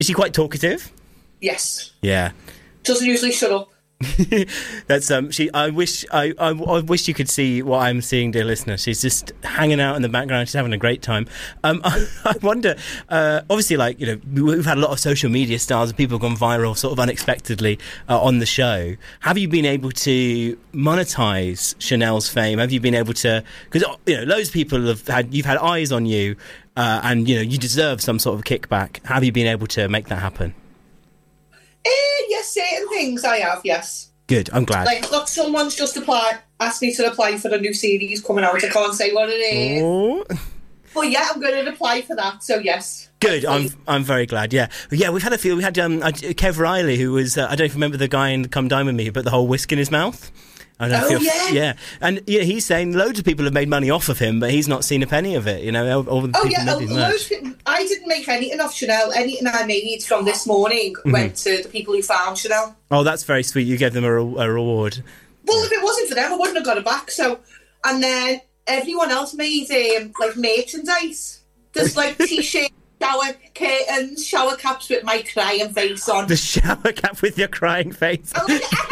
she quite talkative? Yes. Yeah. Doesn't usually shut up. That's I wish you could see what I'm seeing, dear listener. She's just hanging out in the background. She's having a great time. I wonder, obviously, like, you know, we've had a lot of social media stars and people have gone viral sort of unexpectedly on the show. Have you been able to monetize Chanel's fame? Have you been able to, because, you know, loads of people you've had eyes on you, and, you know, you deserve some sort of kickback. Have you been able to make that happen? Yes, certain things I have, yes. Good, I'm glad. Like, look, someone's just asked me to apply for a new series coming out. I can't say what it is. Oh. But yeah, I'm going to apply for that, so yes. Good, I'm very glad, yeah. Yeah, we've had a few. We had Kev Riley, who was, I don't know if you remember the guy in Come Dine With Me, but the whole whisk in his mouth. Yeah. And yeah, he's saying loads of people have made money off of him, but he's not seen a penny of it, you know. I didn't make anything off Chanel. Anything I made from this morning went to the people who found Chanel. Oh, that's very sweet. You gave them a reward. Well, if it wasn't for them, I wouldn't have got it back. So, and then everyone else made like merchandise. There's like t-shirts, shower curtains, shower caps with my crying face on. The shower cap with your crying face. Oh, yeah.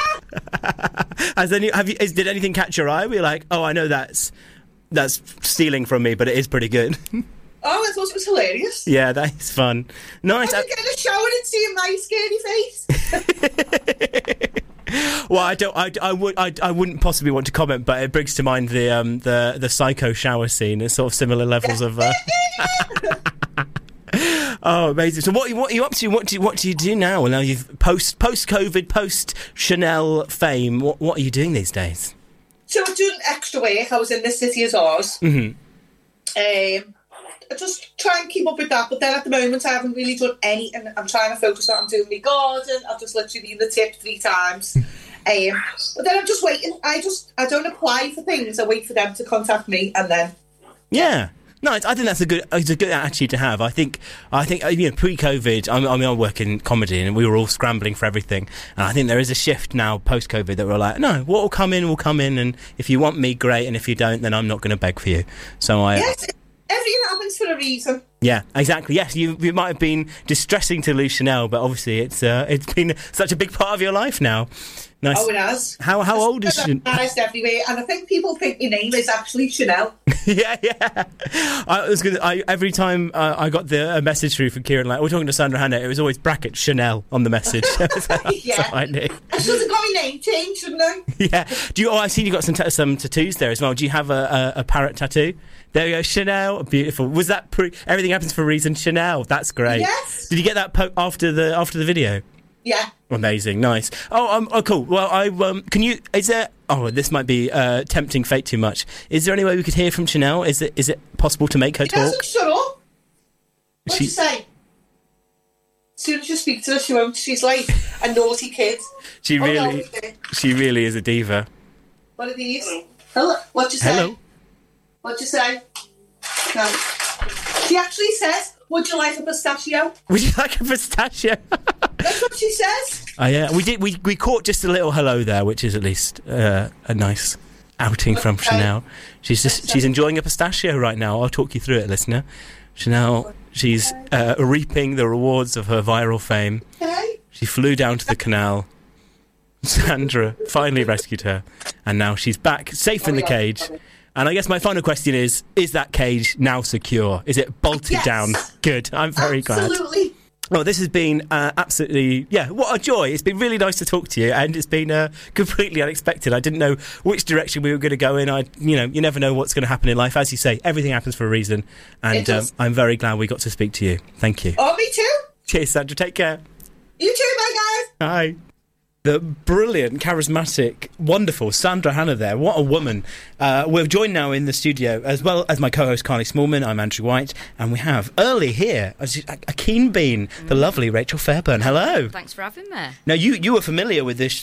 Did anything catch your eye? Were you like, oh, I know that's stealing from me, but it is pretty good. Oh, I thought it was hilarious. Yeah, that is fun. Nice. I get a shower and see my scary face. Well, I wouldn't possibly want to comment, but it brings to mind the Psycho shower scene. It's sort of similar levels of. Oh, amazing! So, what are you up to? What do you do now? Well, now you've post COVID, post Chanel fame. What are you doing these days? So I'm doing extra work. I was in This City Is Ours. Mm-hmm. I just try and keep up with that, but then at the moment I haven't really done anything. I'm trying to focus on doing my garden. I've just literally been the tip 3 times. But then I'm just waiting. I don't apply for things. I wait for them to contact me, and then yeah. No, I think that's a good attitude to have. I think you know, pre-COVID, I work in comedy and we were all scrambling for everything. And I think there is a shift now post-COVID that we're like, no, what will come in, and if you want me, great, and if you don't, then I'm not going to beg for you. So yes, everything happens for a reason. Yeah, exactly. Yes, you might have been distressing to lose Chanel, but obviously it's been such a big part of your life now. Nice. Oh, it has. How old is she? Everywhere, and I think people think your name is actually Chanel. Yeah. Every time I got a message through from Kieran, like, we're talking to Sandra Hannah, it was always bracket Chanel on the message. Yeah. I should have got my name changed, shouldn't I? Yeah. I've seen you got some tattoos there as well. Do you have a parrot tattoo? There you go, Chanel. Beautiful. Was that everything happens for a reason? Chanel. That's great. Yes. Did you get that after the video? Yeah. Amazing, nice. Oh, cool. Well, can you? Is there? Oh, this might be tempting fate too much. Is there any way we could hear from Chanel? Is it possible to make her talk? She doesn't shut up. What'd you say? As soon as you speak to her, she won't. She's like a naughty kid. She really is a diva. What are these? Hello. What'd you say? Hello. What'd you say? No. She actually says, "Would you like a pistachio?" Would you like a pistachio? That's what she says. Oh yeah, we caught just a little hello there, which is at least a nice outing from Chanel. She's enjoying a pistachio right now. I'll talk you through it, listener. Chanel, she's reaping the rewards of her viral fame. Okay. She flew down to the canal. Sandra finally rescued her, and now she's back, safe in the cage. And I guess my final question is that cage now secure? Is it bolted down? Good. I'm very glad. Absolutely. Well, this has been absolutely, what a joy. It's been really nice to talk to you, and it's been completely unexpected. I didn't know which direction we were going to go in. You never know what's going to happen in life. As you say, everything happens for a reason, and I'm very glad we got to speak to you. Thank you. Oh, me too. Cheers, Sandra. Take care. You too, bye, guys. Hi. The brilliant, charismatic, wonderful Sandra Hannah there. What a woman. We're joined now in the studio, as well as my co-host Carly Smallman. I'm Andrew White, and we have early here, a keen bean, the lovely Rachel Fairburn. Hello. Thanks for having me. Now, you were familiar with this...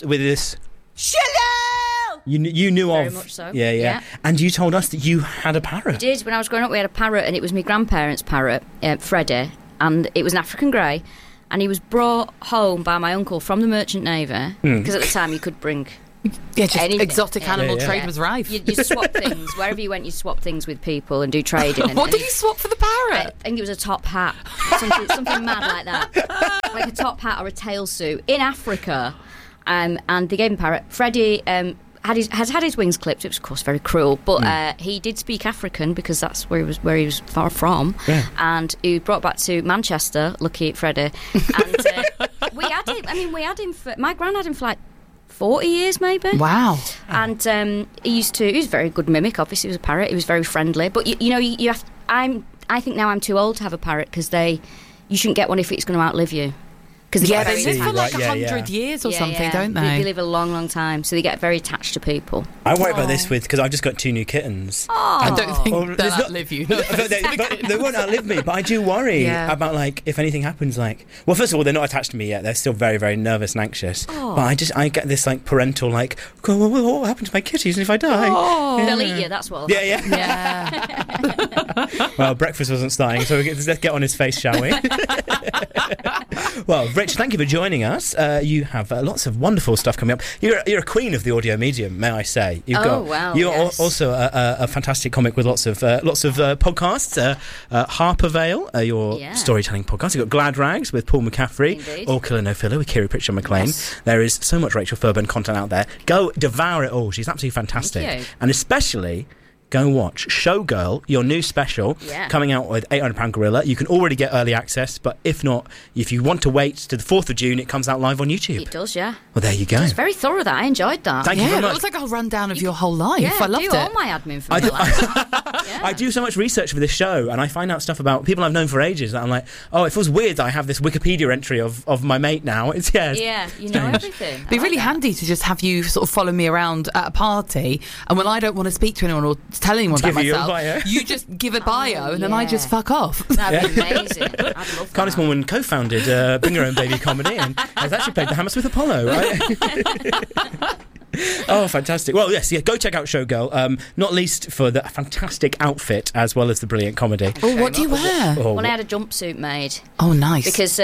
Chanel! You knew Very of... much so. Yeah. And you told us that you had a parrot. I did. When I was growing up, we had a parrot, and it was my grandparents' parrot, Freddie, and it was an African grey. And he was brought home by my uncle from the Merchant Navy, because at the time you could bring anything. Exotic animal trade was rife. You swap things. Wherever you went, you swap things with people and do trading. What did you swap for the parrot? I think it was a top hat. Something mad like that. like a top hat or a tail suit in Africa, and they gave him a parrot. Freddie has had his wings clipped. It was, of course, very cruel, but he did speak African because that's where he was far from. Yeah. And he was brought back to Manchester. Lucky Freddie. And we had him. I mean, we had him for. My gran had him for like 40 years, maybe. Wow. And he was a very good mimic. Obviously, he was a parrot. He was very friendly. But you have. I think now I'm too old to have a parrot because you shouldn't get one if it's going to outlive you. They live for like 100 years or something, don't they? They live a long, long time, so they get very attached to people. I worry about this because I've just got 2 new kittens. I don't think they'll outlive you. They won't outlive me, but I do worry about like if anything happens. Like, well, first of all, they're not attached to me yet. They're still very, very nervous and anxious. But I get this like parental like, what happened to my kitties if I die? They'll eat you. That's what. Yeah. Well, breakfast wasn't starting, so let's get on his face, shall we? Well, Rich, thank you for joining us. You have lots of wonderful stuff coming up. You're a queen of the audio medium, may I say? You're also a fantastic comic with lots of podcasts. Harper Vale, your storytelling podcast. You've got Glad Rags with Paul McCaffrey. Indeed. All Killer No Filler with Kiri Pritchard McLean. Yes. There is so much Rachel Fairburn content out there. Go devour it all. She's absolutely fantastic. Thank you. And especially, go watch Showgirl, your new special, coming out with £800 Gorilla. You can already get early access, but if not, if you want to wait to the 4th of June, it comes out live on YouTube. It does, yeah. Well, there you go. It's very thorough, that. I enjoyed that. Thank you very much. It looks like a whole rundown of your whole life. I loved it. all my admin for my life. I do so much research for this show, and I find out stuff about people I've known for ages that I'm like, it feels weird that I have this Wikipedia entry of my mate now. It's you know everything. It'd be really handy to just have you sort of follow me around at a party, and when I don't want to speak to anyone or tell anyone about myself, you just give a bio and then I just fuck off. That'd be amazing. I'd love that. Carly Smallman co-founded Bring Your Own Baby Comedy and has actually played the Hammersmith Apollo, right? Oh, fantastic. Well, yes, go check out Showgirl, not least for the fantastic outfit as well as the brilliant comedy. Oh, what do you wear? Well, I had a jumpsuit made. Oh, nice. Because,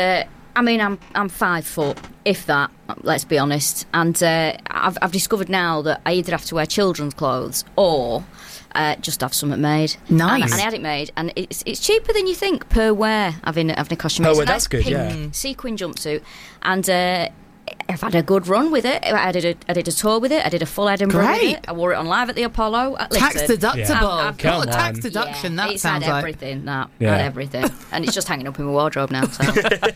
I'm 5 foot, if that, let's be honest. And I've discovered now that I either have to wear children's clothes or just have something made. Nice. And I had it made, and it's cheaper than you think per wear having a costume made. Oh, well, that's good, pink sequin jumpsuit. And I've had a good run with it. I did a tour with it. I did a full Edinburgh with it. I wore it on live at the Apollo. Tax deductible. I've got a tax deduction. That it's sounds had like everything. Had everything, and it's just hanging up in my wardrobe now. So,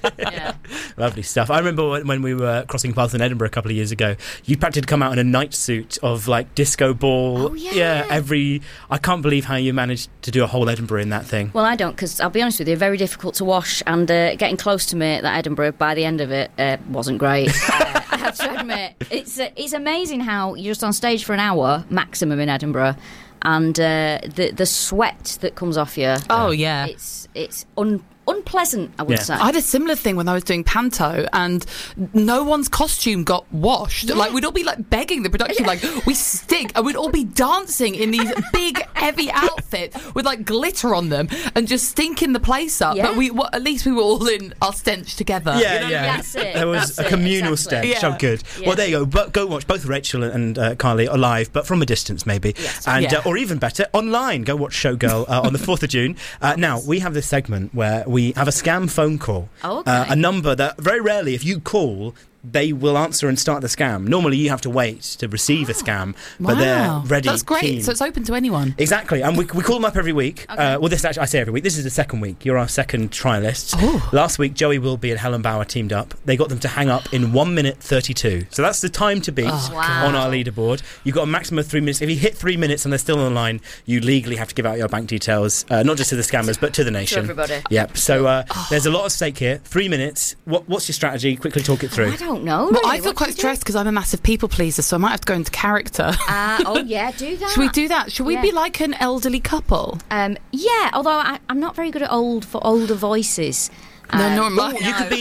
lovely stuff. I remember when we were crossing paths in Edinburgh a couple of years ago. You practically come out in a night suit of like disco ball. Oh, yeah. I can't believe how you managed to do a whole Edinburgh in that thing. Well, I don't, because I'll be honest with you, very difficult to wash, and getting close to me at that Edinburgh by the end of it wasn't great. I have to admit, it's amazing how you're just on stage for an hour maximum in Edinburgh, and the sweat that comes off you. Oh yeah, it's unpleasant, I would say. I had a similar thing when I was doing panto, and no one's costume got washed. Like, we'd all be like begging the production, like, we stink, and we'd all be dancing in these big heavy outfits with like glitter on them and just stinking the place up. But at least we were all in our stench together. That's it. There was a communal stench. So good. Well, there you go. But go watch both Rachel and Carly are live, but from a distance maybe, or even better, online. Go watch Showgirl on the 4th of June. Now we have this segment where we have a scam phone call. Oh, okay. A number that very rarely, if you call, they will answer and start the scam. Normally you have to wait to receive a scam, but they're ready. That's great. Keen. So it's open to anyone. Exactly, and we call them up every week. Okay. I say every week. This is the second week. You're our second trialist. Oh. Last week, Joey Wilby and Helen Bauer teamed up. They got them to hang up in 1 minute 32. So that's the time to beat on our leaderboard. You've got a maximum of 3 minutes. If you hit 3 minutes and they're still on the line, you legally have to give out your bank details, not just to the scammers, but to the nation. To everybody. Yep. So there's a lot at stake here. 3 minutes. What's your strategy? Quickly talk it through. I don't know. Well, really. I feel quite stressed because I'm a massive people pleaser, so I might have to go into character. Do that. Should we do that? Should we be like an elderly couple? Although I'm not very good at older voices. No, nor am I. You could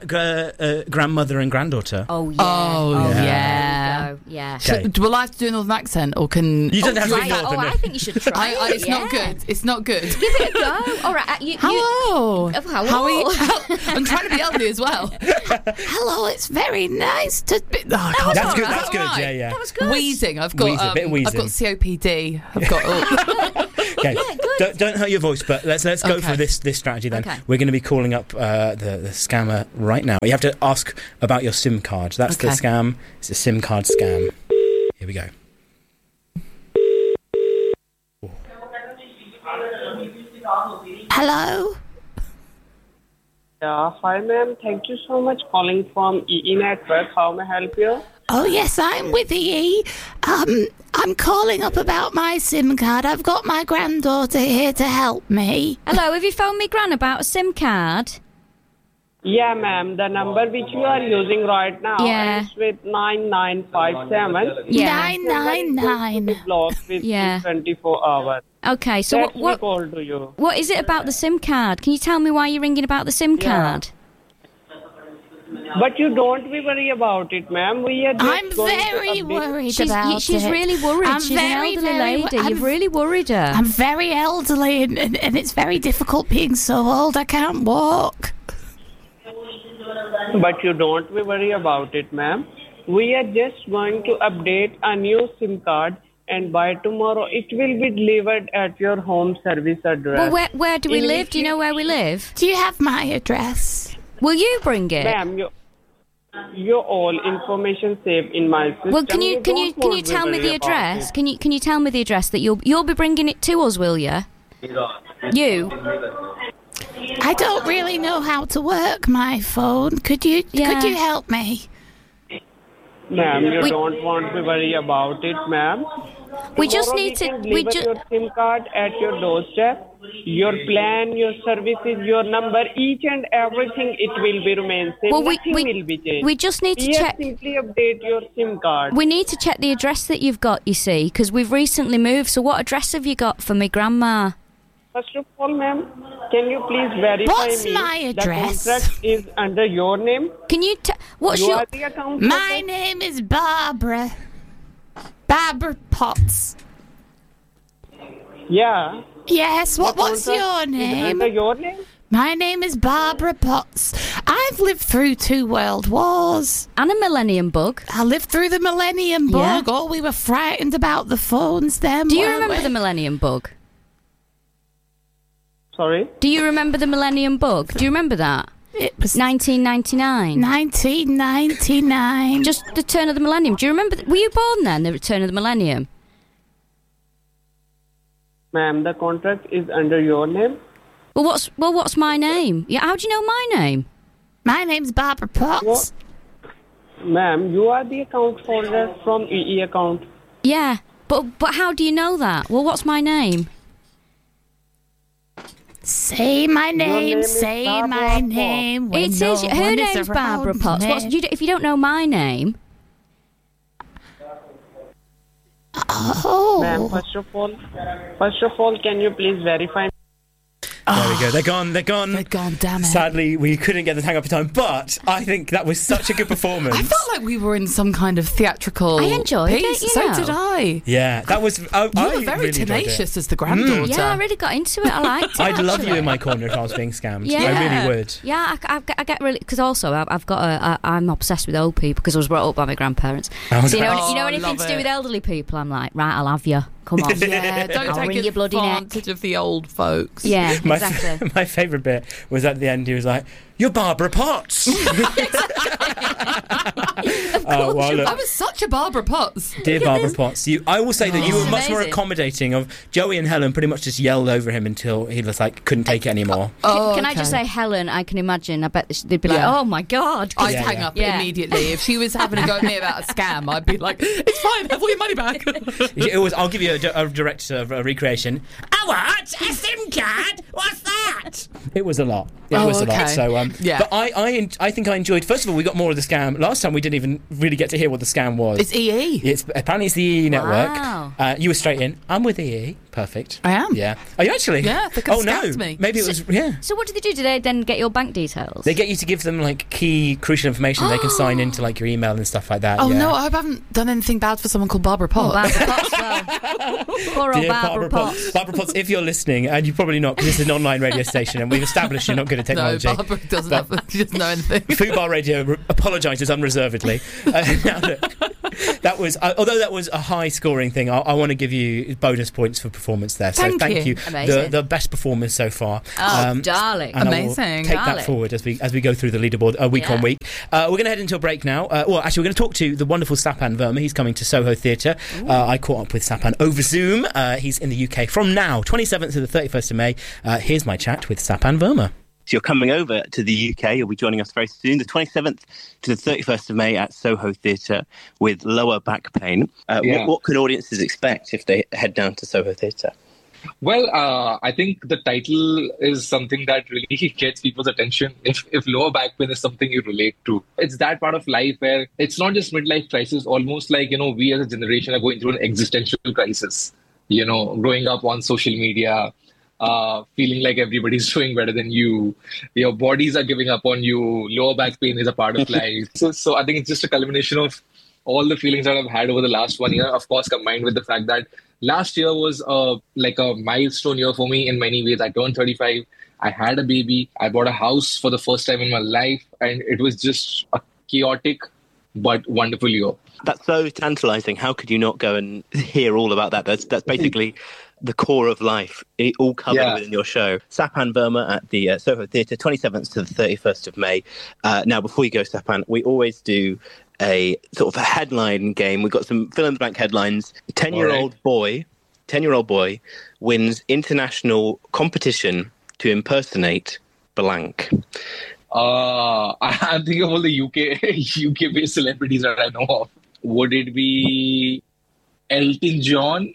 be grandmother and granddaughter. Oh, yeah. Oh, yeah. There you go. Yeah. Okay. Will I have to do a northern accent, or can... You don't have to Right. be northern. I think you should try it. It's not good. It's not good. Give it a go. All right. Hello. Hello. How are you? I'm trying to be elderly as well. Hello, it's very nice to be... Oh, That's good. right. That's good. Right. Yeah. That was good. Wheezing. I've got Wheezing, a bit of wheezing. I've got COPD. I've got... Okay. Yeah, good. Don't hurt your voice, but let's go Okay. for this strategy then. Okay. We're going to be calling up the scammer right now. You have to ask about your SIM card. That's the Okay. scam. It's a SIM card scam. Here we go. Hello? Yeah, hi ma'am. Thank you so much calling from EE Network. How may I help you? Oh, yes, I'm with EE. I'm calling up about my SIM card. I've got my granddaughter here to help me. Hello, have you phoned me Gran about a SIM card? Yeah, ma'am. The number which you are using right now Yeah. is with 9957. Yeah. 999. Blocked with Yeah. 24 hours. Okay, so That's what called to you. what is it about the SIM card? Can you tell me why you're ringing about the SIM card? But you don't be worried about it, ma'am. We are just I'm going to very update- worried about She's it. really worried. I'm She's very, an elderly very lady. wo- You've really worried her. I'm very elderly and it's very difficult being so old. I can't walk. But you don't be worried about it, ma'am. We are just going to update a new SIM card, and by tomorrow it will be delivered at your home service address. Well, where do we In live? which Do you know where we live? Do you have my address? Will you bring it? Ma'am, your all information saved in my system. Well, can you don't be tell me worried the about address? it. Can you tell me the address that you'll be bringing it to us? Will you? You? I don't really know how to work my phone. Could you help me? Ma'am, you We- don't want to worry about it, ma'am. We just Tomorrow need to. can We deliver just. your SIM card at your doorstep. Your plan, your services, your number, each and everything, it will be remain same. Well, Nothing will be changed. we just need to Yes, check. simply update your SIM card. We need to check the address that you've got. You see, because we've recently moved. So, what address have you got for me, Grandma? First of all, ma'am, can you please verify What's me my address? the contract is under your name? Can you? What's You your? are the account My holder? name is Barbara. Barbara Potts. Yeah. Yes, The what's your contract is name? under your name? My name is Barbara Potts. I've lived through 2 world wars. And a millennium bug. I lived through the Millennium Yeah. Bug. Oh, we were frightened about the phones then. Do you weren't remember we? the millennium bug? Sorry? Do you remember the millennium bug? Do you remember that? It was 1999. 1999. Just the turn of the millennium. Do you remember? Were you born then? The turn of the millennium. Ma'am, the contract is under your name? Well, what's my name? Yeah, how do you know my name? My name's Barbara Potts. What? Ma'am, you are the account holder from EE account. Yeah, but how do you know that? Well, what's my name? Say my name, name is say Barbara my Potts. name. when It is. no Her one is name's Barbara around Potts. me. If you don't know my name, Oh. Ma'am, first of all, can you please verify? There we go. They're gone. They're gone, damn it. Sadly, we couldn't get them to hang up in time, but I think that was such a good performance. I felt like we were in some kind of theatrical I enjoyed it, piece. you So know. did I. Yeah, that was. You I were very really enjoyed tenacious it. as the granddaughter. yeah, I really got into it. I liked it. I'd love you actually. in my corner if I was being scammed. Yeah. I really would. Yeah, I get really because also I've got I'm obsessed with old people because I was brought up by my grandparents. Oh, So you know, Oh, anything love to do it. with elderly people, I'm like, right, I'll have you. Come on. Yeah, don't I'll take wring your bloody neck. advantage of the old folks. Yeah, My, exactly. my favourite bit was at the end. He was like, "You're Barbara Potts." Oh, well, look, I was such a Barbara Potts. dear Barbara Potts, I will say that you This were is much more amazing. accommodating. Of Joey and Helen pretty much just yelled over him until he was like couldn't take it anymore. Oh, Can I just okay. say, Helen? I can imagine. I bet they'd be like, Yeah. "Oh my god!" I'd Yeah, hang yeah. up Yeah. immediately. If she was having a go at me about a scam, I'd be like, it's fine, have all your money back. It was. I'll give you a direct recreation. Oh, what? A SIM card? What's that? It was a lot. It Oh, was a lot. okay. So, Yeah. But I think I enjoyed. First of all, we got more of the scam. Last time we didn't even really get to hear what the scam was. It's EE. It's apparently it's the EE network. Wow. You were straight in. I'm with EE. Perfect. I am. Yeah. Are you actually? Yeah, they could've Oh no. scammed me. Maybe it was. Yeah. So what did they do? Did they then get your bank details? They get you to give them like key crucial information. They can sign into like your email and stuff like that. Oh yeah. no, I hope I haven't done anything bad for someone called Barbara Oh, Potts. Barbara Potts. Well. Poor old Dear Barbara Potts. Barbara Potts, if you're listening, and you're probably not, because this is an online radio station, and we've established you're not good at No, technology. Barbara doesn't have, she doesn't know anything. Fubar Radio apologises unreservedly. Now look, That was, although that was a high-scoring thing, I want to give you bonus points for performance there. So thank you. The best performers so far. Oh, darling. And amazing. I will take that forward as we go through the leaderboard week on week. We're going to head into a break now. Well, actually, we're going to talk to the wonderful Sapan Verma. He's coming to Soho Theatre. I caught up with Sapan over Zoom. He's in the UK from now, 27th to the 31st of May. Here's my chat with Sapan Verma. So you're coming over to the UK. You'll be joining us very soon, the 27th to the 31st of May at Soho Theatre with Lower Back Pain. What can audiences expect if they head down to Soho Theatre? Well, I think the title is something that really gets people's attention. If lower back pain is something you relate to, it's that part of life where it's not just midlife crisis, almost like, we as a generation are going through an existential crisis. Growing up on social media, feeling like everybody's doing better than you, your bodies are giving up on you, lower back pain is a part of life. So I think it's just a culmination of all the feelings that I've had over the last 1 year, of course, combined with the fact that last year was like a milestone year for me in many ways. I turned 35, I had a baby, I bought a house for the first time in my life, and it was just a chaotic but wonderful year. That's so tantalising. How could you not go and hear all about that? That's basically the core of life, all covered within your show. Sapan Verma at the Soho Theatre, 27th to the 31st of May. Now, before you go, Sapan, we always do a sort of a headline game. We've got some fill-in-the-blank headlines. 10-year-old boy wins international competition to impersonate blank. I'm thinking of all the UK-based celebrities that I know of. Would it be Elton John?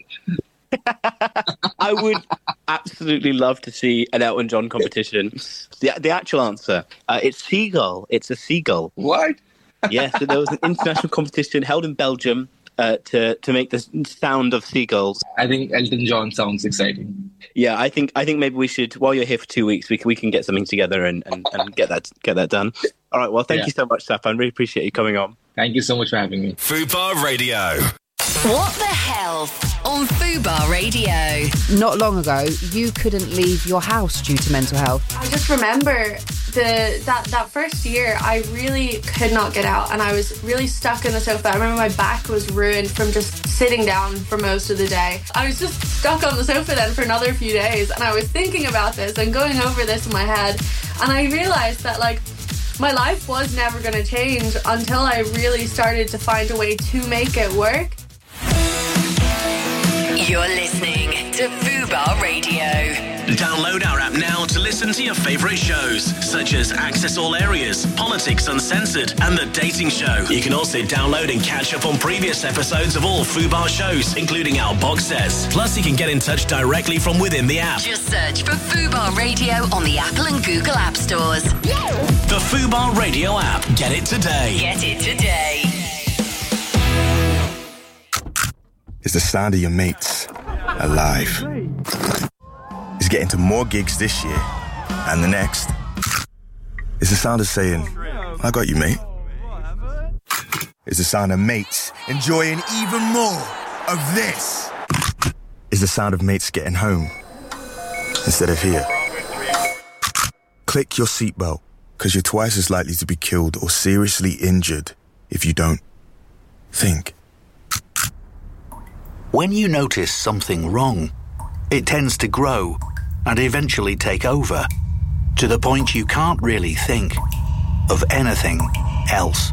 I would absolutely love to see an Elton John competition. The actual answer, it's seagull. It's a seagull. What? Yeah, so there was an international competition held in Belgium to make the sound of seagulls. I think Elton John sounds exciting. Yeah, I think maybe we should, while you're here for 2 weeks, we can get something together and get that done. All right, well, thank you so much, Sapan. I really appreciate you coming on. Thank you so much for having me. Fubar Radio. What the Health on Fubar Radio. Not long ago, you couldn't leave your house due to mental health. I just remember that first year, I really could not get out, and I was really stuck in the sofa. I remember my back was ruined from just sitting down for most of the day. I was just stuck on the sofa then for another few days, and I was thinking about this and going over this in my head, and I realised that, my life was never going to change until I really started to find a way to make it work. You're listening to Fubar Radio. Download our app now to listen to your favourite shows, such as Access All Areas, Politics Uncensored, and The Dating Show. You can also download and catch up on previous episodes of all Fubar shows, including our box sets. Plus, you can get in touch directly from within the app. Just search for Fubar Radio on the Apple and Google App Stores. The Fubar Radio app. Get it today. Get it today. Is the sound of your mates alive? Is getting to more gigs this year and the next? Is the sound of saying, I got you, mate? Is the sound of mates enjoying even more of this? Is the sound of mates getting home instead of here? Click your seatbelt, because you're twice as likely to be killed or seriously injured if you don't think. When you notice something wrong, it tends to grow and eventually take over, to the point you can't really think of anything else.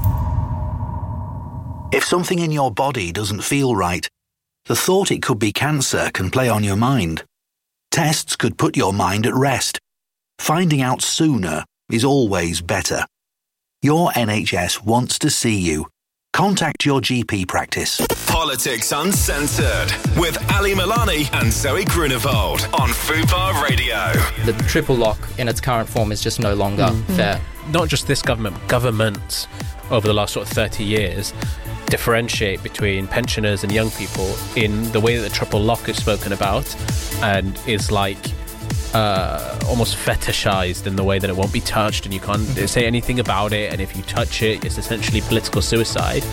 If something in your body doesn't feel right, the thought it could be cancer can play on your mind. Tests could put your mind at rest. Finding out sooner is always better. Your NHS wants to see you. Contact your GP practice. Politics Uncensored with Ali Milani and Zoe Grunewald on Fubar Radio. The triple lock in its current form is just no longer fair. Not just this government, governments over the last sort of 30 years differentiate between pensioners and young people in the way that the triple lock is spoken about, and is almost fetishized in the way that it won't be touched and you can't say anything about it, and if you touch it, it's essentially political suicide.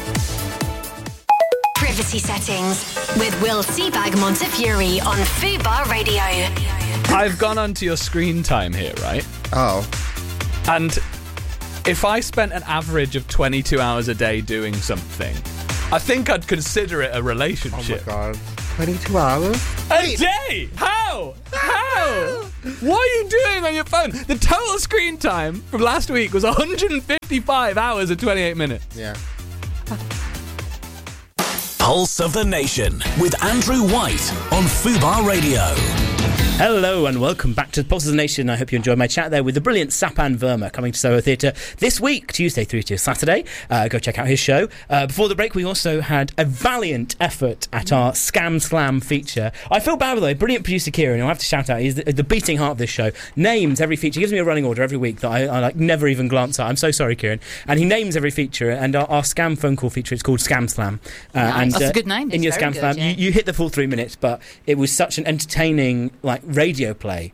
Privacy Settings with Will Seabag Montefiore on Fubar Radio. I've gone onto your screen time here, right? Oh. And if I spent an average of 22 hours a day doing something, I think I'd consider it a relationship. Oh my God. 22 hours? A day? How? What are you doing on your phone? The total screen time from last week was 155 hours and 28 minutes. Yeah. Pulse of the Nation with Andrew White on Fubar Radio. Hello and welcome back to Pulse of the Nation. I hope you enjoyed my chat there with the brilliant Sapan Verma, coming to Soho Theatre this week, Tuesday through to Saturday. Go check out his show. Before the break, we also had a valiant effort at our Scam Slam feature. I feel bad, by the way. Brilliant producer Kieran, who I have to shout out, he's the beating heart of this show, names every feature. He gives me a running order every week that I like never even glance at. I'm so sorry, Kieran. And he names every feature, and our Scam phone call feature is called Scam Slam. Nice. That's a good name. In your Scam Slam, you hit the full 3 minutes, but it was such an entertaining, radio play.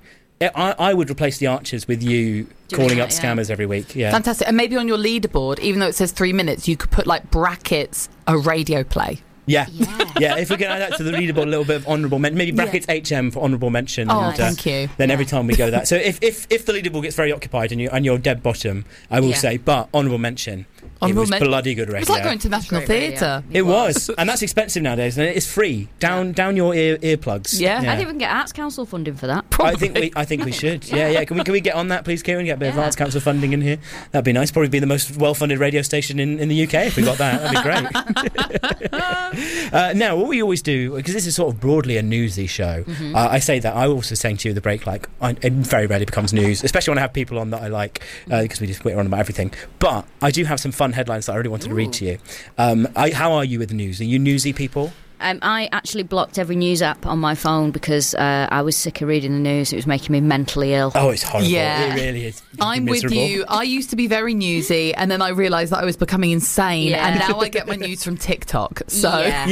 I would replace the Archers with you calling up scammers every week. Yeah, fantastic. And maybe on your leaderboard, even though it says 3 minutes, you could put brackets a radio play. Yeah. If we can add that to the leaderboard, a little bit of honourable mention, maybe brackets HM for honourable mention. Oh, thank you. Then every time we go that. So if the leaderboard gets very occupied and you're dead bottom, I will say, but honourable mention. It was bloody good radio. It was like going to National Theatre. It was. And that's expensive nowadays, and it's free. Down your earplugs. Yeah. I think we can get Arts Council funding for that. Probably. I think we should. Yeah. Can we get on that, please, Kieran? Get a bit of Arts Council funding in here. That'd be nice. Probably be the most well-funded radio station in the UK if we got that. That'd be great. Now, what we always do, because this is sort of broadly a newsy show, I say that. I also saying to you the break, it very rarely becomes news, especially when I have people on that I like, because we just whitter on about everything. But I do have some fun headlines that I really wanted to read to you. How are you with the news? Are you newsy people? I actually blocked every news app on my phone because I was sick of reading the news. It was making me mentally ill. Oh, it's horrible. Yeah. It really is. I'm miserable. With you. I used to be very newsy, and then I realised that I was becoming insane, and now I get my news from TikTok. So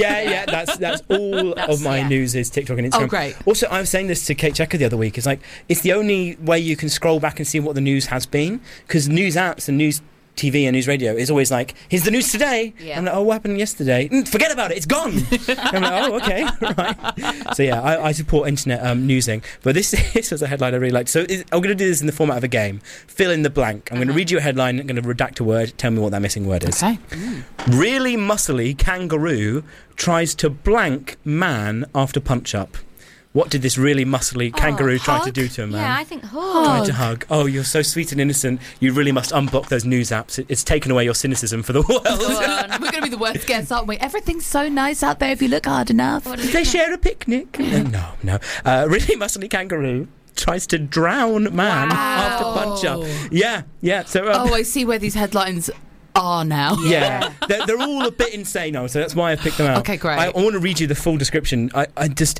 that's all of my news is TikTok and Instagram. Oh, great. Also, I was saying this to Kate Checker the other week. It's the only way you can scroll back and see what the news has been, because news apps and news TV and news radio is always here's the news today. I'm like, what happened yesterday? Forget about it, it's gone. I'm like, okay, right. So I support internet newsing, but this was a headline I really liked. So I'm going to do this in the format of a game. Fill in the blank. I'm going to read you a headline, I'm going to redact a word, tell me what that missing word is. Okay. Really muscly kangaroo tries to blank man after punch-up. What did this really muscly kangaroo try to do to a man? Yeah, I think hug. Tried to hug. Oh, you're so sweet and innocent. You really must unblock those news apps. It's taken away your cynicism for the world. We're going to be the worst guests, aren't we? Everything's so nice out there if you look hard enough. Did they share a picnic? No. Really muscly kangaroo tries to drown man after punch-up. Yeah. So, I see where these headlines are now. Yeah. They're all a bit insane now, so that's why I picked them out. Okay, great. I want to read you the full description. I just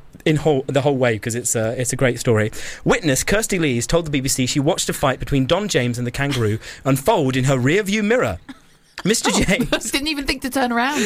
the whole way, because it's a great story. Witness Kirsty Lees told the BBC she watched a fight between Don James and the kangaroo unfold in her rear-view mirror. Mr. James didn't even think to turn around.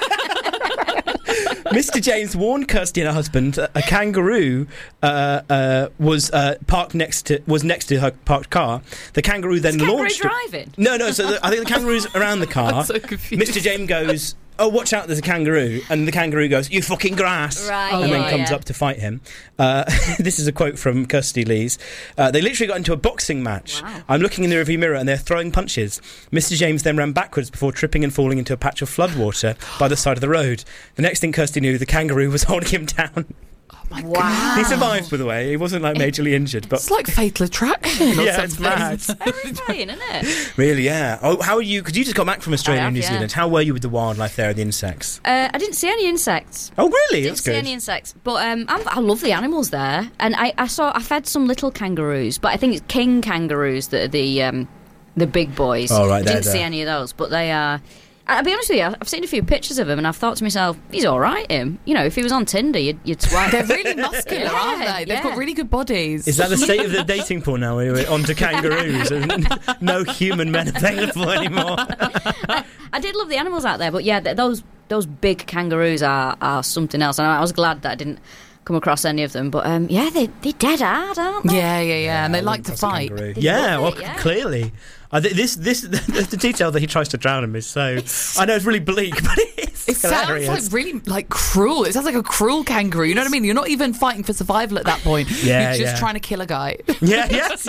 Mr. James warned Kirsty and her husband a kangaroo was next to her parked car. The kangaroo then launched. Driving? No. So I think the kangaroo's around the car. I'm so confused. Mr. James goes, "Oh, watch out, there's a kangaroo," and the kangaroo goes, "You fucking grass," and then comes up to fight him. This is a quote from Kirsty Lees. They literally got into a boxing match. Wow. I'm looking in the rearview mirror and they're throwing punches. Mr. James then ran backwards before tripping and falling into a patch of floodwater by the side of the road. The next thing Kirsty knew, the kangaroo was holding him down. my God. He survived, by the way. He wasn't like majorly injured, but it's like Fatal Attraction. Yeah, it's mad. Terrifying, isn't it? Really, yeah. Oh, how are you? Because you just got back from Australia and New Zealand. How were you with the wildlife there, the insects? I didn't see any insects. Oh, really? Didn't see any insects, but I love the animals there, and I fed some little kangaroos, but I think it's king kangaroos that are the big boys. Oh, right, I didn't see any of those, but they are. I'll be honest with you, I've seen a few pictures of him and I've thought to myself, he's all right, him. You know, if he was on Tinder, you'd swipe. They're really muscular, aren't they? They've got really good bodies. Is that the state of the dating pool now? We're onto kangaroos and no human men available anymore. I did love the animals out there, but yeah, those big kangaroos are something else. And I was glad that I didn't come across any of them, but they're dead hard, aren't they? Yeah, and they like to fight. Clearly. The detail that he tries to drown him is so. I know it's really bleak, but it is. It sounds like really like cruel. It sounds like a cruel kangaroo. You know what I mean? You're not even fighting for survival at that point. Yeah, You're just trying to kill a guy. Yes.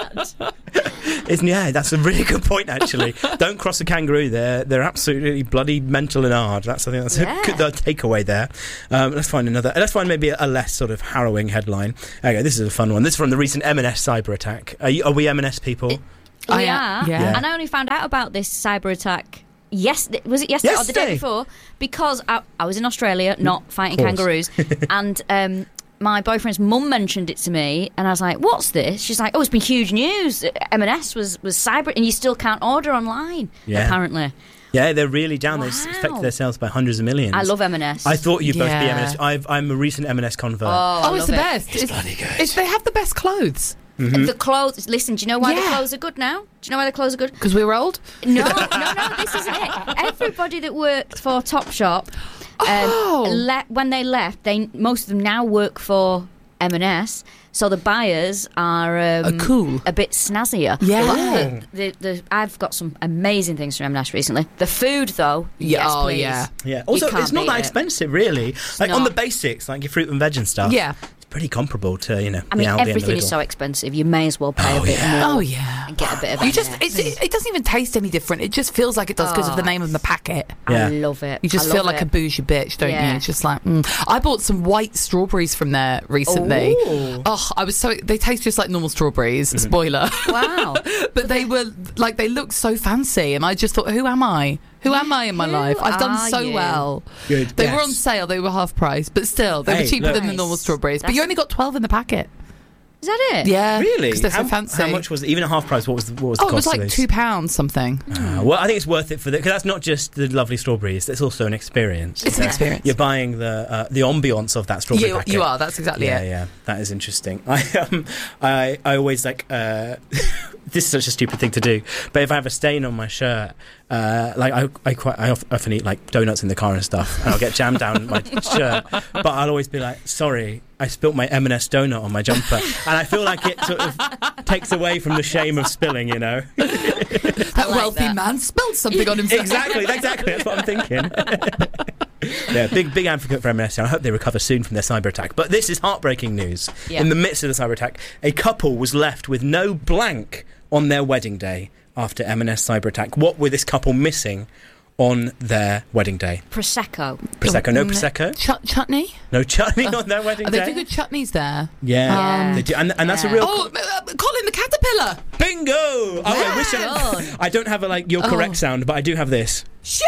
That's a really good point, actually. Don't cross a kangaroo. They're absolutely bloody mental and hard. I think that's a good takeaway there. Let's find maybe a less sort of harrowing headline. Okay, this is a fun one. This is from the recent M&S cyber attack. Are we M&S people? We are. Yeah. And I only found out about this cyber attack was it yesterday or the day before? Because I was in Australia, not fighting kangaroos, and my boyfriend's mum mentioned it to me, and I was like, "What's this?" She's like, "Oh, it's been huge news. M&S was cyber, and you still can't order online, apparently." Yeah, they're really down. They've affected their sales by hundreds of millions. I love M&S. I thought you'd both be M&S. I'm a recent M&S convert. Oh, it's the best. It's bloody good. They have the best clothes. Mm-hmm. The clothes. Listen, do you know why the clothes are good now? Do you know why the clothes are good? Because we were old? No, this isn't it. Everybody that worked for Topshop, when they left, most of them now work for M&S. So the buyers are cool, a bit snazzier. Yeah, but I've got some amazing things from M&S recently. The food, though, yes, please. Yeah. Also, it's not that expensive, really. Like on the basics, like your fruit and veg and stuff. Yeah. Pretty comparable to I mean, everything is so expensive. You may as well pay a bit more. Oh yeah, and get a bit of. It doesn't even taste any different. It just feels like it does because of the name of the packet. I love it. You just feel like a bougie bitch, don't you? It's just like I bought some white strawberries from there recently. Ooh. Oh, I was so they taste just like normal strawberries. Spoiler. Wow. But they were like they looked so fancy, and I just thought, who am I? Who am I in my life? I've done so well. Good. They were on sale. They were half price, but still, they were cheaper than the normal strawberries. But you only got 12 in the packet. Is that it? Yeah. Really? Because they're so fancy. How much was it? Even at half price, what was the cost? It was like £2 something. Well, I think it's worth it because that's not just the lovely strawberries. It's also an experience. It's an experience. You're buying the ambience of that strawberry packet. You are. That's exactly it. Yeah. That is interesting. I always like. This is such a stupid thing to do, but if I have a stain on my shirt, I often eat like donuts in the car and stuff, and I'll get jam down my shirt. But I'll always be like, sorry, I spilt my M&S donut on my jumper, and I feel like it sort of takes away from the shame of spilling, you know. That wealthy man spilled something on himself. Exactly. That's what I'm thinking. Yeah, big advocate for M&S. I hope they recover soon from their cyber attack. But this is heartbreaking news. Yeah. In the midst of the cyber attack, a couple was left with no blank on their wedding day after M&S cyber attack. What were this couple missing on their wedding day? Prosecco. No Prosecco. Chutney? No chutney on their wedding day. They do good chutneys there. Yeah. They do. And that's a real... Colin the Caterpillar! Bingo! Oh, I wish I don't have your correct sound, but I do have this.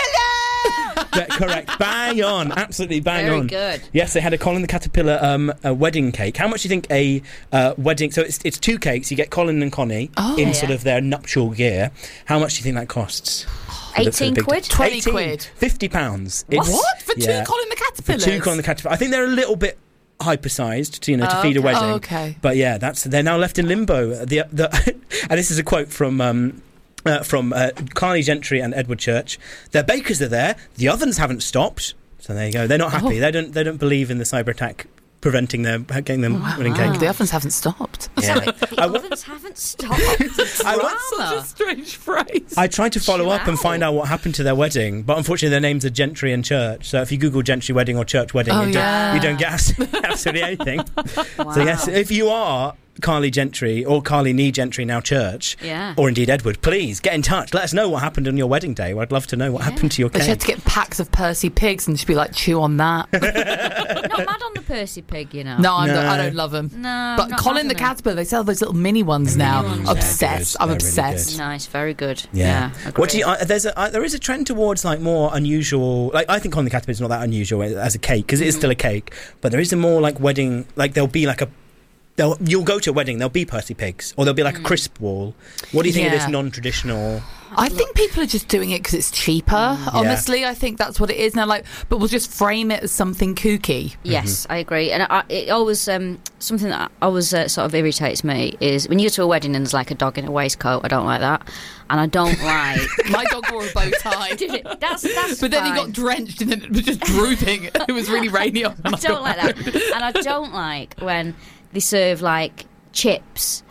Correct. Bang on. Absolutely bang on. Very good. Yes, they had a Colin the Caterpillar a wedding cake. How much do you think a wedding... So it's two cakes. You get Colin and Connie in sort of their nuptial gear. How much do you think that costs? 18 quid? 20 quid. £50. What? For two Colin the Caterpillars? For two Colin the Caterpillars. I think they're a little bit hyper-sized to feed a wedding. Oh, okay. But yeah, they're now left in limbo. And this is a quote from Carly Gentry and Edward Church. Their bakers are there. The ovens haven't stopped. So there you go. They're not happy. They don't believe in the cyber attack preventing getting them wedding cake. The ovens haven't stopped. Yeah. The ovens haven't stopped. That's such a strange phrase. I tried to follow up and find out what happened to their wedding, but unfortunately their names are Gentry and Church. So if you Google Gentry wedding or Church wedding, you don't get absolutely anything. Wow. So yes, if you are Carly Gentry or Carly Nee Gentry, now Church, or indeed Edward, please get in touch. Let us know what happened on your wedding day. I'd love to know what happened to your cake. They had to get packs of Percy pigs and just be like, chew on that. Not mad on the Percy pig, you know. No, I don't love them. No, but Colin the Caterpillar, they sell those little mini ones now. Obsessed. I'm obsessed. Really nice, very good. Yeah. What do you? There is a trend towards more unusual. I think Colin the Caterpillar is not that unusual as a cake because it is still a cake. But there is a more wedding. There'll be you'll go to a wedding, there'll be Percy pigs, or there'll be a crisp wall. What do you think of this non-traditional? I think people are just doing it because it's cheaper. Honestly, I think that's what it is now. But we'll just frame it as something kooky. Yes, I agree. And it always something that always sort of irritates me is when you go to a wedding and there's a dog in a waistcoat. I don't like that, and I don't like. My dog wore a bow tie. Did it? That's but then he got drenched and then it was just drooping. It was really rainy. I don't like that, and I don't like when they serve chips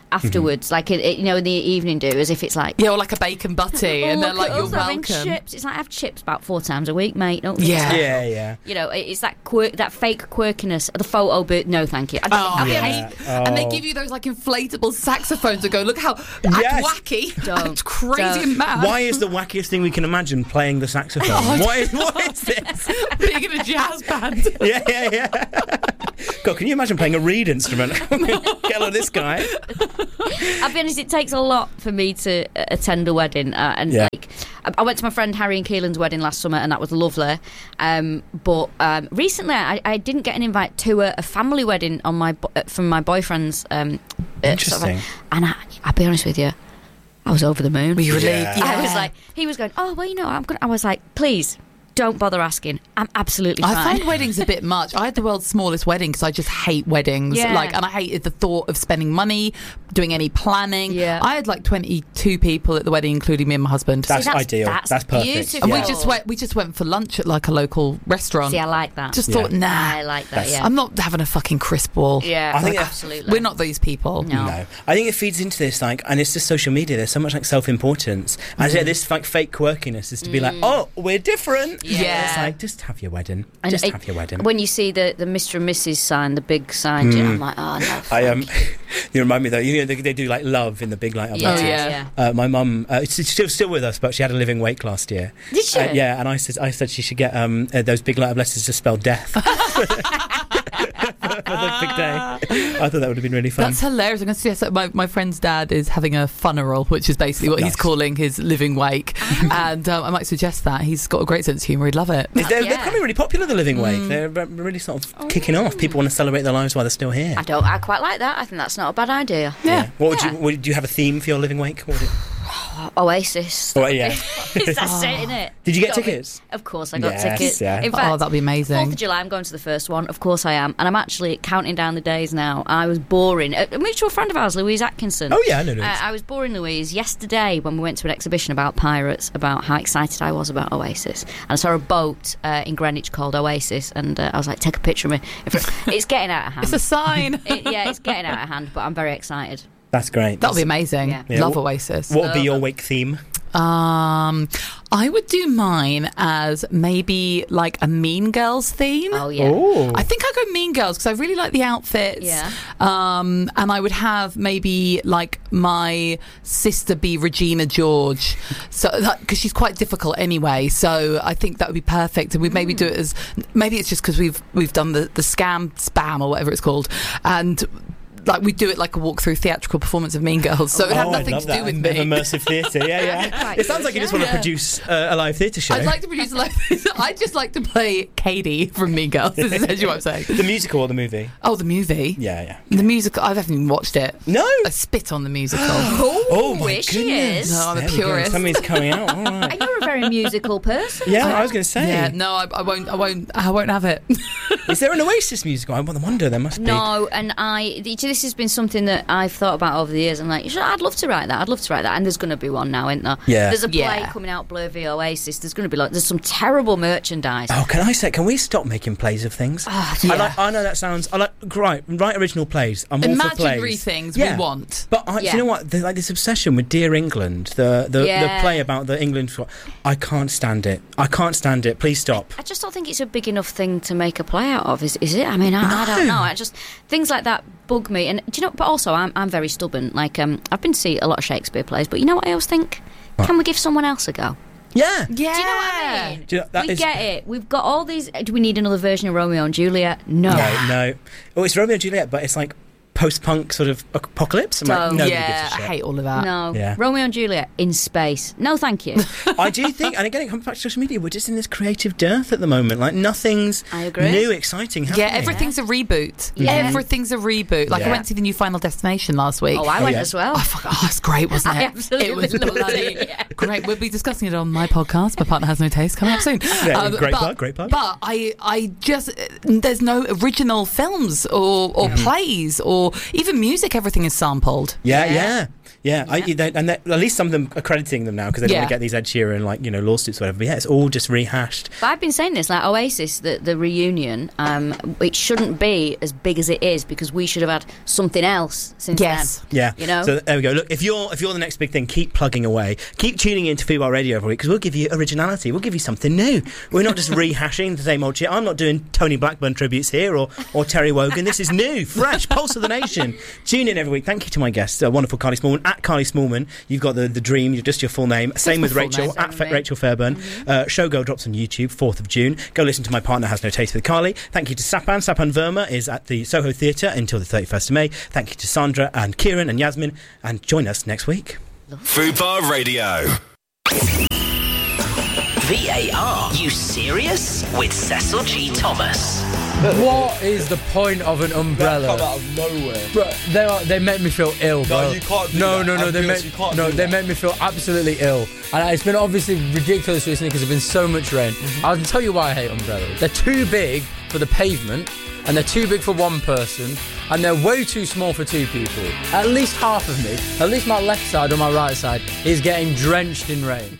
afterwards, like in the evening do, as if it's like or like a bacon butty, and they're like, you're welcome. Chips. It's like I have chips about 4 times a week, mate. Don't you? Yeah. It's that that fake quirkiness. The photo booth. No, thank you. And they give you those like inflatable saxophones and go, look how wacky, and crazy and mad. Why is the wackiest thing we can imagine playing the saxophone? What is this? Being in a jazz band. Yeah. God, can you imagine playing a reed instrument? Get on this guy. I'll be honest, it takes a lot for me to attend a wedding, like I went to my friend Harry and Keelan's wedding last summer, and that was lovely. But recently, I didn't get an invite to a family wedding from my boyfriend's. Interesting. And I'll be honest with you, I was over the moon. Were you relieved? Yeah. I was like, he was going, oh well, I'm gonna. I was like, please. Don't bother asking. I'm absolutely fine. I find weddings a bit much. I had the world's smallest wedding because I just hate weddings. Yeah. And I hated the thought of spending money, doing any planning. Yeah. I had like 22 people at the wedding, including me and my husband. That's ideal. That's perfect. Beautiful. And we just went for lunch at like a local restaurant. See, I like that. Just thought, nah. I like that. Yeah. I'm not having a fucking crisp ball. Yeah, I think absolutely. We're not these people. No. I think it feeds into this, and it's just social media. There's so much like self-importance. And this like fake quirkiness is to be like, oh, we're different. Yeah. It's like, just have your wedding. Have your wedding. When you see the Mr. and Mrs. sign, the big sign, I'm like, oh no. You remind me though. They do like love in the big like. My mum, she's still with us, but she had a living wake last year. Did she? And I said she should get those big light of letters to spell death. For the big day. I thought that would have been really fun. That's hilarious. I'm going to suggest that my friend's dad is having a funeral, which is basically what he's calling his living wake. And I might suggest that. He's got a great sense of humour. He'd love it. They're becoming really popular, the living wake. They're really sort of kicking off. People want to celebrate their lives while they're still here. I quite like that. I think that's not a bad idea. Yeah. Would you have a theme for your living wake? What would it... Oasis. Oh, yeah. That's it, isn't it? Did you get tickets? Of course I got tickets. Yeah. In fact, that'd be amazing. 4th of July, I'm going to the first one. Of course I am. And I'm actually counting down the days now. I was boring. A mutual friend of ours, Louise Atkinson. Oh, yeah, I know Louise. I was boring Louise yesterday when we went to an exhibition about pirates, about how excited I was about Oasis. And I saw a boat in Greenwich called Oasis, and I was like, take a picture of me. It's getting out of hand. It's a sign. It's getting out of hand, but I'm very excited. That's great. That'll be amazing. Yeah. Love Oasis. What would be your wake theme? I would do mine as maybe like a Mean Girls theme. Oh yeah. Ooh. I think I'd go Mean Girls because I really like the outfits. Yeah. And I would have maybe like my sister be Regina George, so because she's quite difficult anyway. So I think that would be perfect. And we'd maybe do it as maybe it's just because we've done the spam or whatever it's called, and like we do it like a walk-through theatrical performance of Mean Girls, so it would have nothing to do with me. Immersive theatre, yeah. It sounds like you just want to produce a live theatre show. I'd like to produce a live theatre. I'd just like to play Katie from Mean Girls, is essentially what I'm saying. The musical or the movie? Oh, the movie? Yeah. The musical, I haven't even watched it. No? I spit on the musical. Oh my wish goodness. he is. No, I'm a purist. Something's coming out. All right. And you're a very musical person. Yeah, I was going to say. Yeah, no, I won't have it. Is there an Oasis musical? I wonder. There must be. No, and this has been something that I've thought about over the years. I'm like, I'd love to write that. And there's going to be one now, isn't there? Yeah. There's a play coming out, Blur v Oasis. There's going to be there's some terrible merchandise. Oh, can we stop making plays of things? Oh, yeah. I know that sounds. Write original plays. I'm all for plays. Imaginary things we want. But do you know what? There's like this obsession with Dear England, the play about the England. I can't stand it. Please stop. I just don't think it's a big enough thing to make a play out of. Is it? I mean, I don't know. Things like that bug me. And do you know? But also, I'm very stubborn. Like, I've been to see a lot of Shakespeare plays, but you know what I always think? What? Can we give someone else a go? Yeah. Do you know what I mean? Get it. We've got all these. Do we need another version of Romeo and Juliet? No. Oh, it's Romeo and Juliet, but it's like post-punk sort of apocalypse. I hate all of that. No. Yeah. Romeo and Juliet in space. No, thank you. I do think, and again, it comes back to social media, we're just in this creative dearth at the moment. Like, nothing's new, exciting happening. Yeah, everything's a reboot. Yeah. Everything's a reboot. Like, I went to the new Final Destination last week. Oh, I went as well. Oh, it's great, wasn't it? I absolutely it was bloody great. We'll be discussing it on my podcast, My Partner Has No Taste, coming up soon. Yeah, great plug. But I just, there's no original films or plays or even music. Everything is sampled. Yeah. Yeah, at least some of them are crediting them now because they don't want to get these Ed Sheeran lawsuits or whatever. But yeah, it's all just rehashed. But I've been saying this, like Oasis, the reunion, it shouldn't be as big as it is because we should have had something else since then. Yeah. You know. So there we go. Look, if you're the next big thing, keep plugging away. Keep tuning into Fubar Radio every week because we'll give you originality. We'll give you something new. We're not just rehashing the same old shit. I'm not doing Tony Blackburn tributes here or Terry Wogan. This is new, fresh, pulse of the nation. Tune in every week. Thank you to my guest, wonderful Carly Smallman. At Carly Smallman, you've got the dream, just your full name. Same with Rachel, at Rachel Fairburn. Showgirl drops on YouTube, 4th of June. Go listen to My Partner Has No Taste with Carly. Thank you to Sapan. Sapan Verma is at the Soho Theatre until the 31st of May. Thank you to Sandra and Kieran and Yasmin. And join us next week. Fubar Radio. VAR, you serious? With Cecil G. Thomas. What is the point of an umbrella? That come out of nowhere. Bro, they make me feel ill, bro. No, you can't do no, that. No, they make me feel absolutely ill. And it's been obviously ridiculous recently because there's been so much rain. I'll tell you why I hate umbrellas. They're too big for the pavement, and they're too big for one person, and they're way too small for two people. At least half of me, at least my left side or my right side, is getting drenched in rain.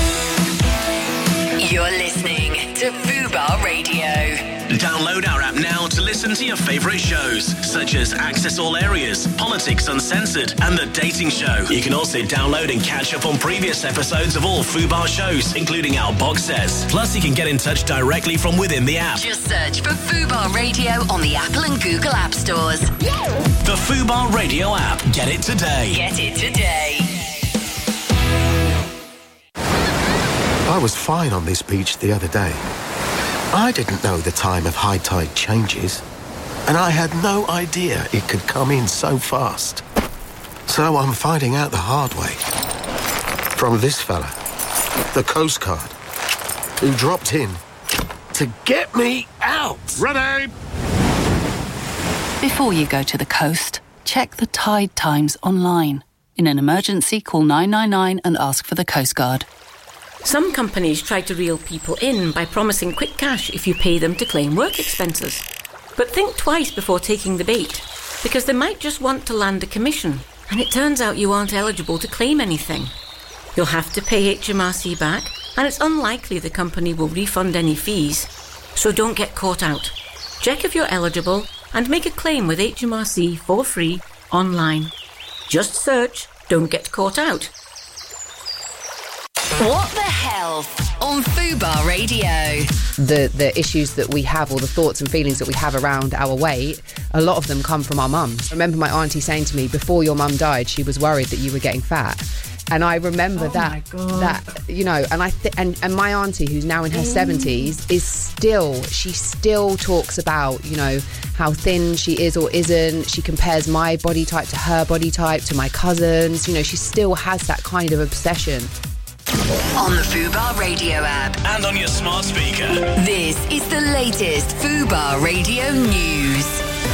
You're listening to Fubar Radio. Download our app now to listen to your favourite shows, such as Access All Areas, Politics Uncensored, and The Dating Show. You can also download and catch up on previous episodes of all Fubar shows, including our box sets. Plus, you can get in touch directly from within the app. Just search for Fubar Radio on the Apple and Google App Stores. The Fubar Radio app. Get it today. Get it today. I was fine on this beach the other day. I didn't know the time of high tide changes, and I had no idea it could come in so fast. So I'm finding out the hard way. From this fella, the Coast Guard, who dropped in to get me out. Ready! Before you go to the coast, check the tide times online. In an emergency, call 999 and ask for the Coast Guard. Some companies try to reel people in by promising quick cash if you pay them to claim work expenses. But think twice before taking the bait, because they might just want to land a commission, and it turns out you aren't eligible to claim anything. You'll have to pay HMRC back, and it's unlikely the company will refund any fees. So don't get caught out. Check if you're eligible and make a claim with HMRC for free online. Just search "Don't Get Caught Out." What the Health on Fubar Radio. The issues that we have, or the thoughts and feelings that we have around our weight, a lot of them come from our mums. I remember my auntie saying to me, before your mum died, she was worried that you were getting fat. And I remember and my auntie, who's now in her 70s, she still talks about, how thin she is or isn't. She compares my body type to her body type, to my cousins. She still has that kind of obsession. On the Fubar Radio app. And on your smart speaker. This is the latest Fubar Radio news.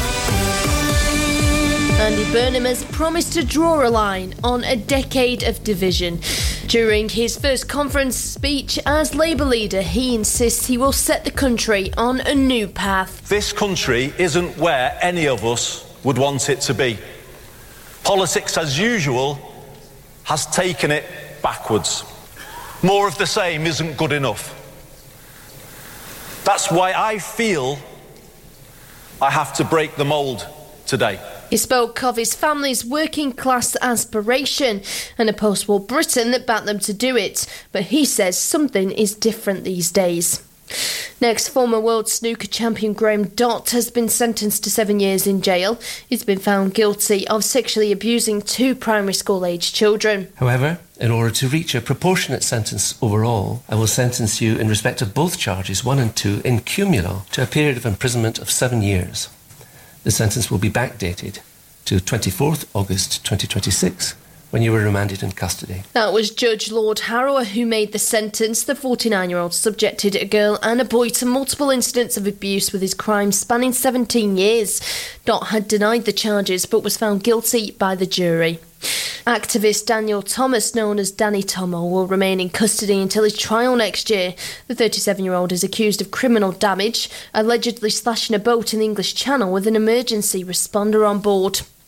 Andy Burnham has promised to draw a line on a decade of division. During his first conference speech as Labour leader, he insists he will set the country on a new path. This country isn't where any of us would want it to be. Politics as usual has taken it backwards. More of the same isn't good enough. That's why I feel I have to break the mould today. He spoke of his family's working class aspiration and a post-war Britain that backed them to do it. But he says something is different these days. Next, former world snooker champion Graham Dott has been sentenced to 7 years in jail. He's been found guilty of sexually abusing 2 primary school-aged children. However, in order to reach a proportionate sentence overall, I will sentence you in respect of both charges 1 and 2 in cumulo to a period of imprisonment of 7 years. The sentence will be backdated to 24th August 2026, when you were remanded in custody. That was Judge Lord Harrower who made the sentence. The 49-year-old subjected a girl and a boy to multiple incidents of abuse, with his crimes spanning 17 years. Dott had denied the charges but was found guilty by the jury. Activist Daniel Thomas, known as Danny Tomo, will remain in custody until his trial next year. The 37-year-old is accused of criminal damage, allegedly slashing a boat in the English Channel with an emergency responder on board.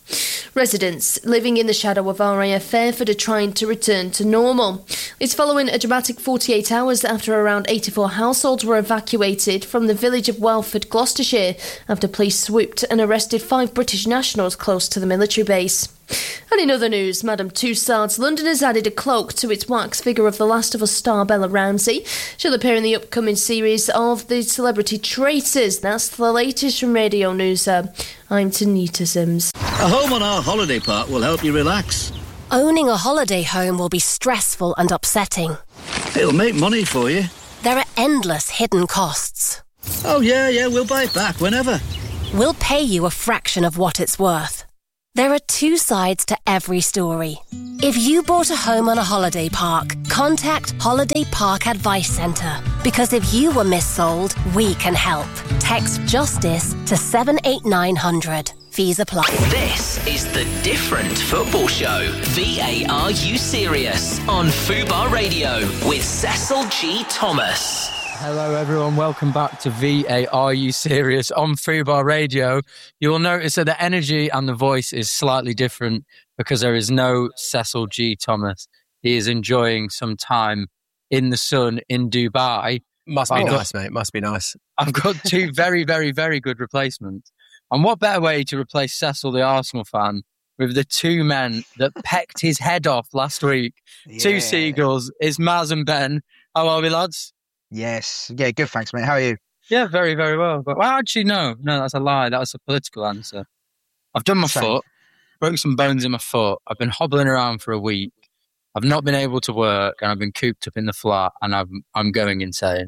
Residents living in the shadow of RAF Fairford are trying to return to normal. It's following a dramatic 48 hours after around 84 households were evacuated from the village of Welford, Gloucestershire, after police swooped and arrested 5 British nationals close to the military base. And in other news, Madame Tussauds London has added a cloak to its wax figure of The Last of Us star Bella Ramsey. She'll appear in the upcoming series of The Celebrity Traitors. That's the latest from Radio News. I'm Tanita Sims. A home on our holiday park will help you relax. Owning a holiday home will be stressful and upsetting. It'll make money for you. There are endless hidden costs. Oh, yeah, we'll buy it back whenever. We'll pay you a fraction of what it's worth. There are 2 sides to every story. If you bought a home on a holiday park, contact Holiday Park Advice Centre. Because if you were missold, we can help. Text JUSTICE to 78900. Fees apply. This is the Different Football Show. VAR You Serious on Fubar Radio with Cecil G. Thomas. Hello everyone, welcome back to VAR You Serious on Fubar Radio. You will notice that the energy and the voice is slightly different because there is no Cecil G. Thomas. He is enjoying some time in the sun in Dubai. Must be nice, mate. Must be nice. I've got 2 very, very, very good replacements. And what better way to replace Cecil, the Arsenal fan, with the 2 men that pecked his head off last week. Yeah. 2 seagulls. It's Maz and Ben. How are we, lads? Yes. Yeah, good, thanks, mate. How are you? Yeah, very, very well. But well, actually, no, that's a lie. That was a political answer. I've done my foot, broke some bones in my foot. I've been hobbling around for a week. I've not been able to work, and I've been cooped up in the flat, and I'm going insane.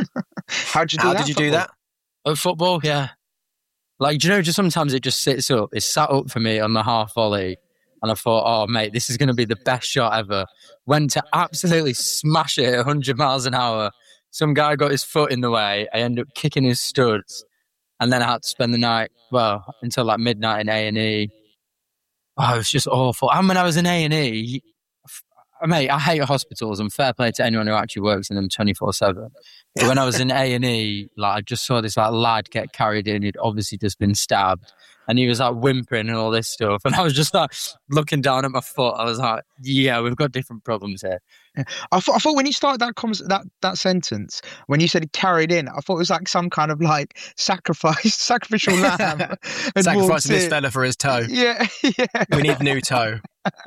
How did you do that? At football, yeah. Like, do you know, just sometimes it just sits up. It's sat up for me on the half volley. And I thought, oh, mate, this is going to be the best shot ever. Went to absolutely smash it at 100 miles an hour. Some guy got his foot in the way. I ended up kicking his studs. And then I had to spend the night, until like midnight in A&E. Oh, it was just awful. And when I was in A&E, mate, I hate hospitals, and fair play to anyone who actually works in them 24/7. But when I was in A&E, like, I just saw this like lad get carried in. He'd obviously just been stabbed, and he was like whimpering and all this stuff. And I was just like looking down at my foot. I was like, yeah, we've got different problems here. Yeah. I thought when you started that sentence, when you said he carried in, I thought it was like some kind of like sacrificial lamb. Sacrificing this fella for his toe. Yeah. We need new toe.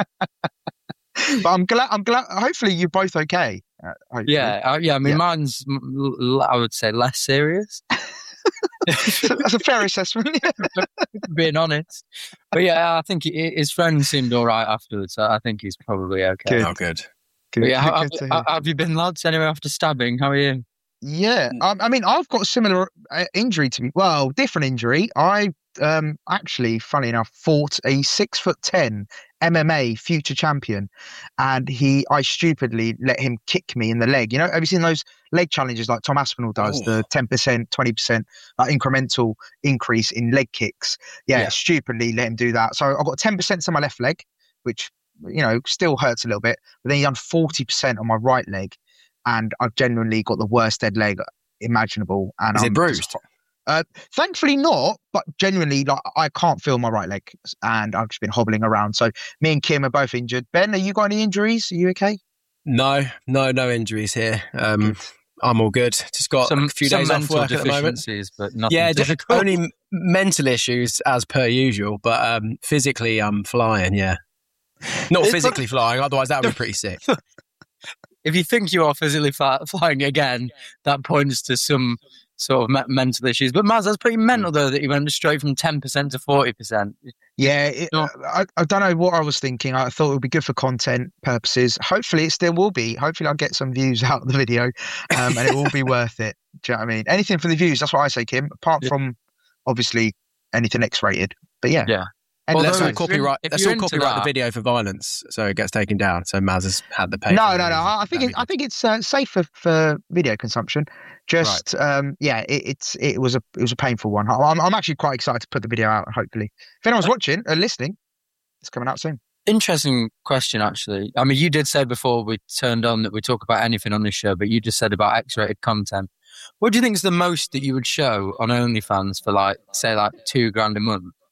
But I'm glad. Hopefully, you're both okay. Yeah. I mean, mine's, I would say, less serious. That's a fair assessment. Being honest, but yeah, I think his friend seemed all right afterwards. So I think he's probably okay. Good. Oh, good. Yeah, how have you been, lads? Anyway, after stabbing, how are you? Yeah, I mean, I've got a similar injury to me. Well, different injury. I actually, funny enough, fought a 6'10" MMA future champion, and I stupidly let him kick me in the leg. You know, have you seen those leg challenges like Tom Aspinall does, the 10%, 20% incremental increase in leg kicks? Yeah, stupidly let him do that. So I've got 10% to my left leg, which, you know, still hurts a little bit, but then he done 40% on my right leg, and I've genuinely got the worst dead leg imaginable. And is it bruised? Thankfully not, but genuinely, like, I can't feel my right leg, and I've just been hobbling around. So me and Kim are both injured. Ben, have you got any injuries? Are you okay? No injuries here. I'm all good. Just got a few days off work at the moment. But nothing difficult. Only mental issues as per usual, but physically I'm flying, yeah. Not physically flying, otherwise that would be pretty sick. If you think you are physically flying again, that points to some sort of mental issues. But Maz, that's pretty mental though, that you went straight from 10% to 40%. Yeah, I don't know what I was thinking. I thought it would be good for content purposes. Hopefully it still will be. Hopefully I'll get some views out of the video, and it will be worth it. Do you know what I mean? Anything for the views, that's what I say, Kim, apart from obviously anything X-rated. But yeah. Well, let's all copyright the video for violence, so it gets taken down. So Maz has had the pay. No. I think it's safe for video consumption. Just right. It was a painful one. I'm actually quite excited to put the video out. Hopefully, if anyone's watching or listening, it's coming out soon. Interesting question, actually. I mean, you did say before we turned on that we talk about anything on this show, but you just said about X-rated content. What do you think is the most that you would show on OnlyFans for, like, say, like $2,000 a month?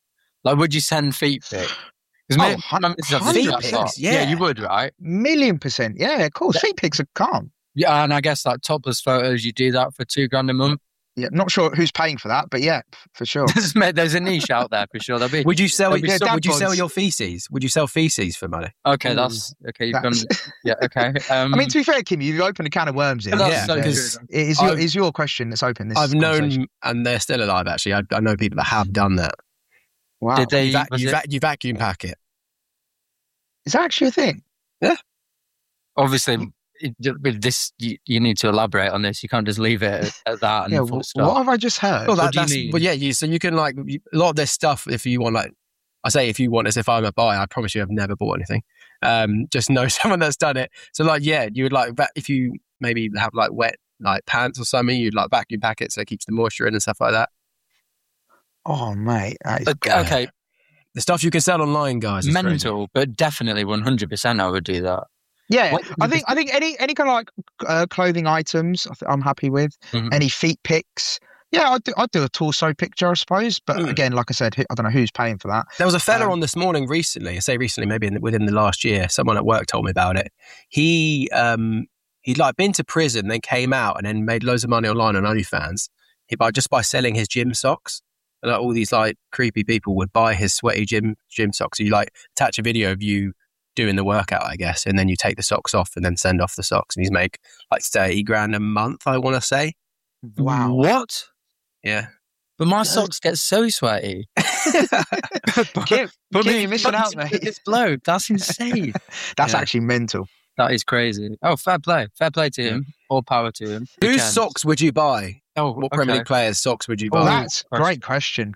Like, would you send feet pics? Oh, feet pics. Yeah, you would, right? 1,000,000%. Yeah, of course. Feet pics are calm. Yeah, and I guess like topless photos, you do that for $2,000 a month. Yeah, not sure who's paying for that, but yeah, for sure. There's a niche out there for sure. Would you sell your feces? Would you sell feces for money? Okay, that's okay. You've done. Yeah, okay. I mean, to be fair, Kim, you've opened a can of worms here. Yeah, because it is your question that's open. I've known, and they're still alive. Actually, I know people that have done that. Wow. Did they? You vacuum pack it. Is that actually a thing? Yeah. Obviously. With this, you need to elaborate on this. You can't just leave it at that. And full stop. What have I just heard? Well, so you can like a lot of this stuff. If you want, like I say, if you want, as if I'm a buyer, I promise you, I've never bought anything. Just know someone that's done it. So like, yeah, you would like if you maybe have like wet like pants or something, you'd like vacuum pack it so it keeps the moisture in and stuff like that. Oh mate, that is okay. The stuff you can sell online, guys, is mental, crazy. but definitely 100% I would do that. Yeah, I think any kind of like clothing items I'm happy with. Mm-hmm. Any feet pics. Yeah, I'd do a torso picture, I suppose. But again, like I said, I don't know who's paying for that. There was a fella on this morning recently. I say recently, maybe within the last year. Someone at work told me about it. He'd like been to prison, then came out, and then made loads of money online on OnlyFans. Just by selling his gym socks. And, like, all these like creepy people would buy his sweaty gym socks. So you like attach a video of you doing the workout, I guess, and then you take the socks off and then send off the socks, and he's make like $30,000 a month, I want to say. Wow. What? Yeah. But my socks get so sweaty. Kim, you're missing out, mate. This bloke, that's insane. That's actually mental. That is crazy. Oh, fair play to him. All power to him. Whose socks would you buy? What Premier League players' socks would you buy? That's a great question.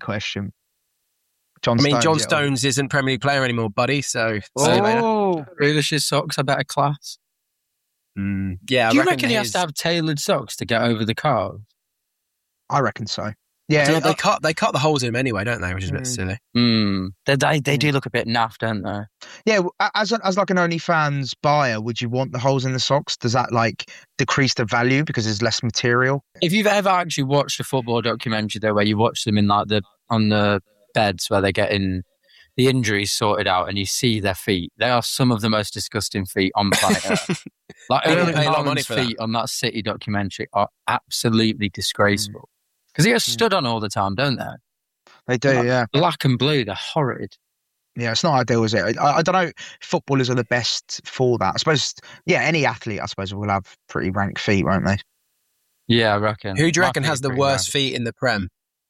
John Stones isn't Premier League player anymore, buddy. So, Grealish's socks are better class. Yeah, do you reckon he has to have tailored socks to get over the cars? I reckon so. Yeah, they cut the holes in them anyway, don't they? Which is a bit silly. They do look a bit naff, don't they? Yeah, as like an OnlyFans buyer, would you want the holes in the socks? Does that like decrease the value because there's less material? If you've ever actually watched a football documentary though, where you watch them in like on the beds where they're getting the injuries sorted out, and you see their feet, they are some of the most disgusting feet on planet Earth. Like Erling Haaland's feet on that City documentary are absolutely disgraceful. Because they get stood on all the time, don't they? They do, yeah. Black and blue, they're horrid. Yeah, it's not ideal, is it? I don't know. Footballers are the best for that. I suppose, yeah, any athlete, I suppose, will have pretty rank feet, won't they? Yeah, I reckon. Who do you reckon has the worst feet in the Prem?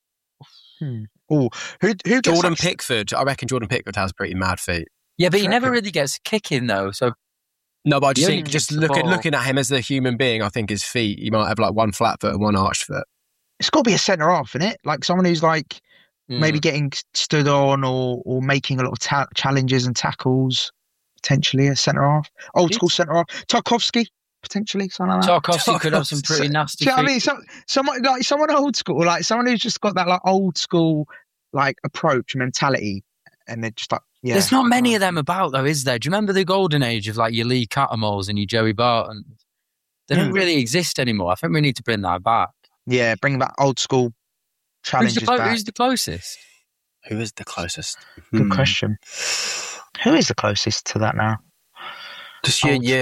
Oh, who Jordan Pickford. I reckon Jordan Pickford has pretty mad feet. Yeah, but he never really gets kicking, though, so... No, but I just think, looking at him as a human being, I think his feet, he might have like one flat foot and one arched foot. It's got to be a centre half, isn't it? Like someone who's like maybe getting stood on or making a lot of challenges and tackles. Potentially a centre half, old school centre half. Tarkowski, potentially something like that. Tarkowski could have some pretty nasty. Do you know what I mean? Someone old school, like someone who's just got that like old school like approach mentality, and they're just like There's not many of them about though, is there? Do you remember the golden age of like your Lee Cattermoles and your Joey Barton? They don't really exist anymore. I think we need to bring that back. Yeah, bring back old school challenges back. Who's the closest? Who is the closest? Good question. Who is the closest to that now? Because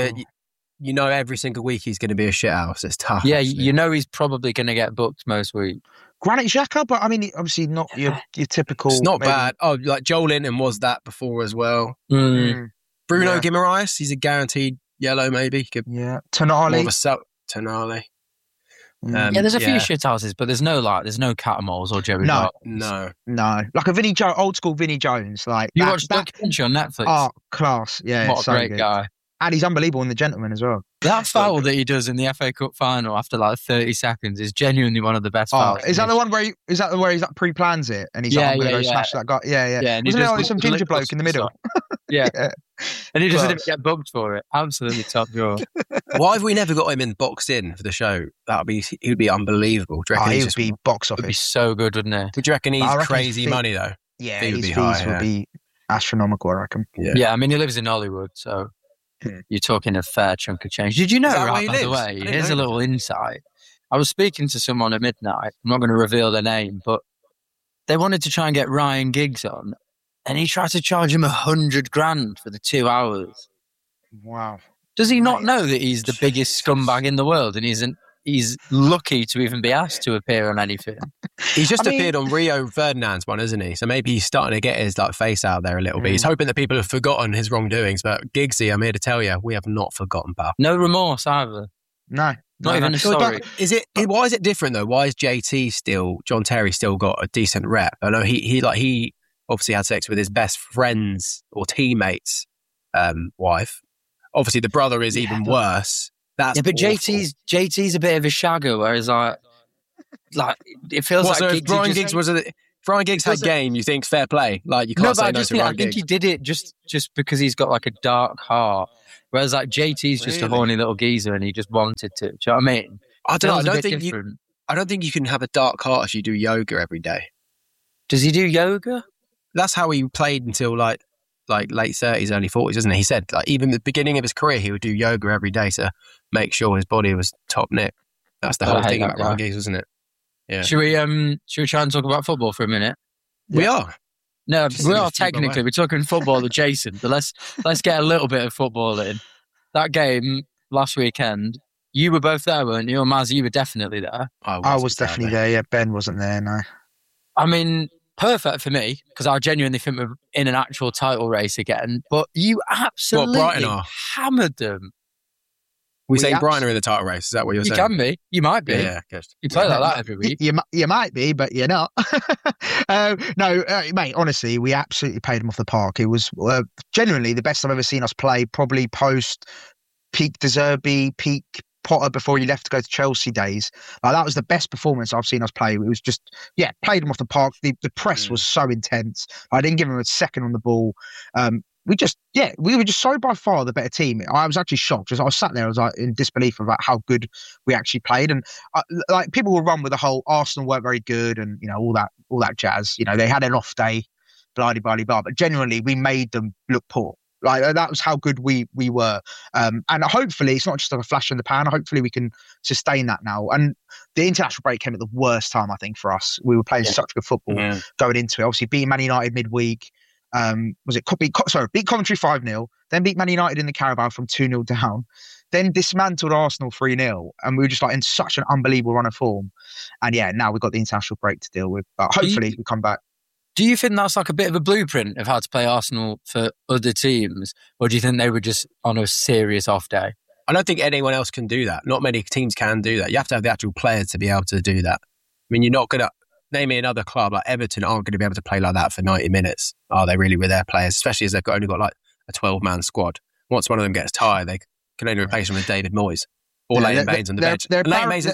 you know every single week he's going to be a shithouse. It's tough. Yeah, you know he's probably going to get booked most weeks. Granit Xhaka, but I mean, obviously not your typical... It's not bad. Oh, like Joel Linton was that before as well. Bruno Guimaraes, he's a guaranteed yellow maybe. Yeah. Tonali. Tonali. There's a few shithouses, but there's no Cattermoles or Joey Barton. No. Like a old school Vinnie Jones. Like you watched the documentary on Netflix. Oh, class. Yeah. What a great guy. And he's unbelievable in The Gentleman as well. That foul that he does in the FA Cup final after like 30 seconds is genuinely one of the best fouls. Is that the one where he like pre-plans it and he's like, I'm going to go smash that guy? Yeah. And wasn't there like some ginger bloke in the middle? Yeah. And he just didn't get booked for it. Absolutely top drawer. Why have we never got him boxed in for the show? He would be unbelievable. Do you reckon he would be box office? Would be so good, wouldn't he? Would you reckon he's crazy money though? Yeah, his fees would be astronomical, I reckon. Yeah, I mean he lives in Hollywood, so you're talking a fair chunk of change. Did you know, right, by the way, here's a little insight. I was speaking to someone at midnight. I'm not going to reveal their name, but they wanted to try and get Ryan Giggs on, and he tried to charge him $100,000 for the 2 hours. Wow. Does he not know that he's the biggest scumbag in the world, and he's lucky to even be asked to appear on anything? He's just appeared on Rio Ferdinand's one, isn't he? So maybe he's starting to get his face out there a little bit. He's hoping that people have forgotten his wrongdoings. But Giggsy, I'm here to tell you, we have not forgotten, pal. No remorse either. No. Not even a sorry. Why is it different though? Why is John Terry still got a decent rep? I know he obviously had sex with his best friend's or teammate's wife. Obviously the brother is even worse. That's but awful. JT's a bit of a shagger, whereas like it feels like so if Brian Giggs had game, you think fair play? Like you can't say no to Brian Giggs. I think he did it just because he's got like a dark heart. Whereas like JT's just a horny little geezer and he just wanted to. Do you know what I mean? I don't know. I don't think you can have a dark heart if you do yoga every day. Does he do yoga? That's how he played until like late 30s, early 40s, isn't it? He said like even the beginning of his career, he would do yoga every day to make sure his body was top nick. That's the whole thing about Ryan Giggs, wasn't it? Yeah. Should we try and talk about football for a minute? We are. No, we are technically. We're talking football adjacent, but let's get a little bit of football in. That game last weekend, you were both there, weren't you? Or Maz, you were definitely there. I was definitely there, yeah. Ben wasn't there, no. I mean, perfect for me, because I genuinely think we're in an actual title race again, but you absolutely hammered them. We saying Brighton are in the title race. Is that what you're saying? You can be. You might be. Yeah, good. You play like that every week. You might be, but you're not. Mate, honestly, we absolutely paid them off the park. It was genuinely the best I've ever seen us play, probably post peak De Zerbi, peak Potter before he left to go to Chelsea days. That was the best performance I've seen us play. It was just, played them off the park. The press was so intense. I didn't give them a second on the ball. We were just so by far the better team. I was actually shocked. I was sat there, I was like in disbelief about how good we actually played. And like people will run with the whole Arsenal weren't very good and all that jazz. They had an off day, blah blah blah. But genuinely, we made them look poor. Like that was how good we were. And hopefully, it's not just like a flash in the pan. Hopefully, we can sustain that now. And the international break came at the worst time, I think, for us. We were playing such good football going into it. Obviously, beating Man United midweek. Beat Coventry 5-0, then beat Man United in the Carabao from 2-0 down, then dismantled Arsenal 3-0, and we were just like in such an unbelievable run of form. And now we've got the international break to deal with, but hopefully we come back. Do you think that's like a bit of a blueprint of how to play Arsenal for other teams, or do you think they were just on a serious off day? I don't think anyone else can do that. Not many teams can do that. You have to have the actual players to be able to do that. I mean, you're not going to name me another club like Everton aren't going to be able to play like that for 90 minutes. Are they really with their players? Especially as they've only got like a 12-man squad. Once one of them gets tired, they can only replace him with David Moyes or Leighton Baines on the bench. They're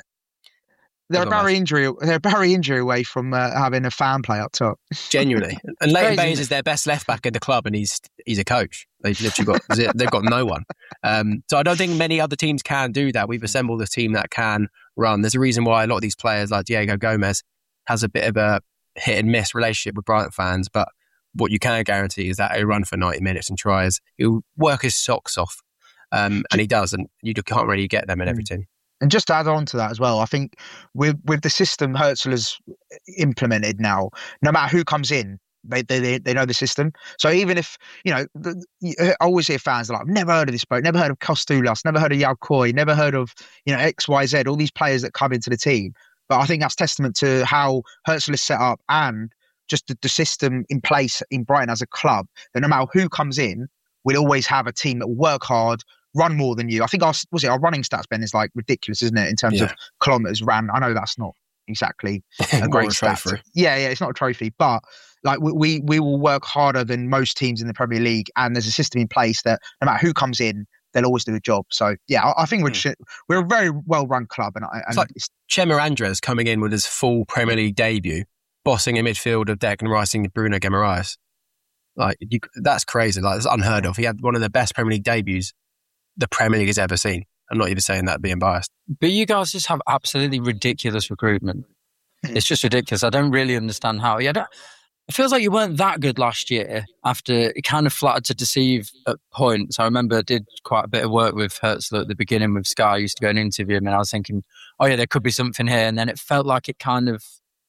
a Barry injury away from having a fan play up top. Genuinely. And Leighton Baines is their best left back in the club, and he's a coach. They've literally they've got no one. So I don't think many other teams can do that. We've assembled a team that can run. There's a reason why a lot of these players like Diego Gomez has a bit of a hit and miss relationship with Brighton fans, but what you can guarantee is that he'll run for 90 minutes and he'll work his socks off, and he does, and you can't really get them in every team. And just to add on to that as well, I think with the system Herzl has implemented now, no matter who comes in, they know the system. So even if, I always hear fans like, I've never heard of this bloke, never heard of Kostulas, never heard of Yao Koi, never heard of, XYZ, all these players that come into the team. But I think that's testament to how Herzl is set up and just the system in place in Brighton as a club, that no matter who comes in, we'll always have a team that will work hard, run more than you. I think our running stats, Ben, is like ridiculous, isn't it? In terms of kilometres ran. I know that's not exactly a great stat. Yeah, it's not a trophy, but like we will work harder than most teams in the Premier League, and there's a system in place that no matter who comes in, they'll always do a job. So I think we're a very well-run club, and it's like Chema Andres coming in with his full Premier League debut, bossing a midfield of Declan Rice and Bruno Guimaraes. That's crazy. Like, it's unheard of. He had one of the best Premier League debuts the Premier League has ever seen. I'm not even saying that being biased. But you guys just have absolutely ridiculous recruitment. It's just ridiculous. I don't really understand how. It feels like you weren't that good last year after it kind of flattered to deceive at points. I remember I did quite a bit of work with Herzl at the beginning with Sky. I used to go and interview him, and I was thinking, there could be something here. And then it felt like it kind of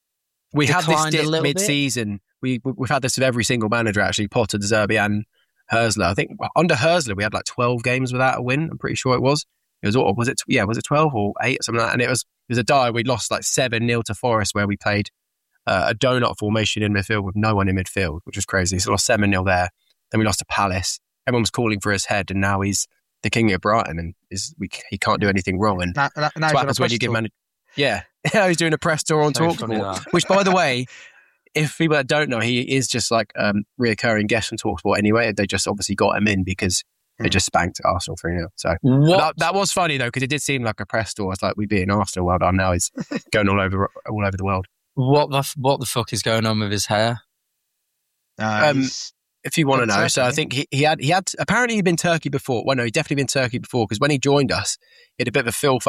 We had this declined a dip little bit? mid-season. We've had this with every single manager, actually, Potter, De Zerbi and Hösler. I think under Hösler, we had like 12 games without a win. I'm pretty sure it was. Was it 12 or 8 or something like that? And it was a die. We lost like 7-0 to Forest, where we played a donut formation in midfield with no one in midfield, which was crazy. So we lost 7-0 there. Then we lost to Palace. Everyone was calling for his head, and now he's the king of Brighton, and he can't do anything wrong. And now that's what happens when you give manager. Yeah, he's doing a press tour on TalkSport, which, by the way, if people that don't know, he is just like reoccurring guest on TalkSport anyway. They just obviously got him in because they just spanked Arsenal 3-0. So that was funny though, because it did seem like a press tour. It's like, we beat Arsenal, well done. Now he's going all over the world. What the fuck is going on with his hair? If you want to know, so I think he had apparently he'd been Turkey before. Well, no, he'd definitely been Turkey before, because when he joined us, he had a bit of a filth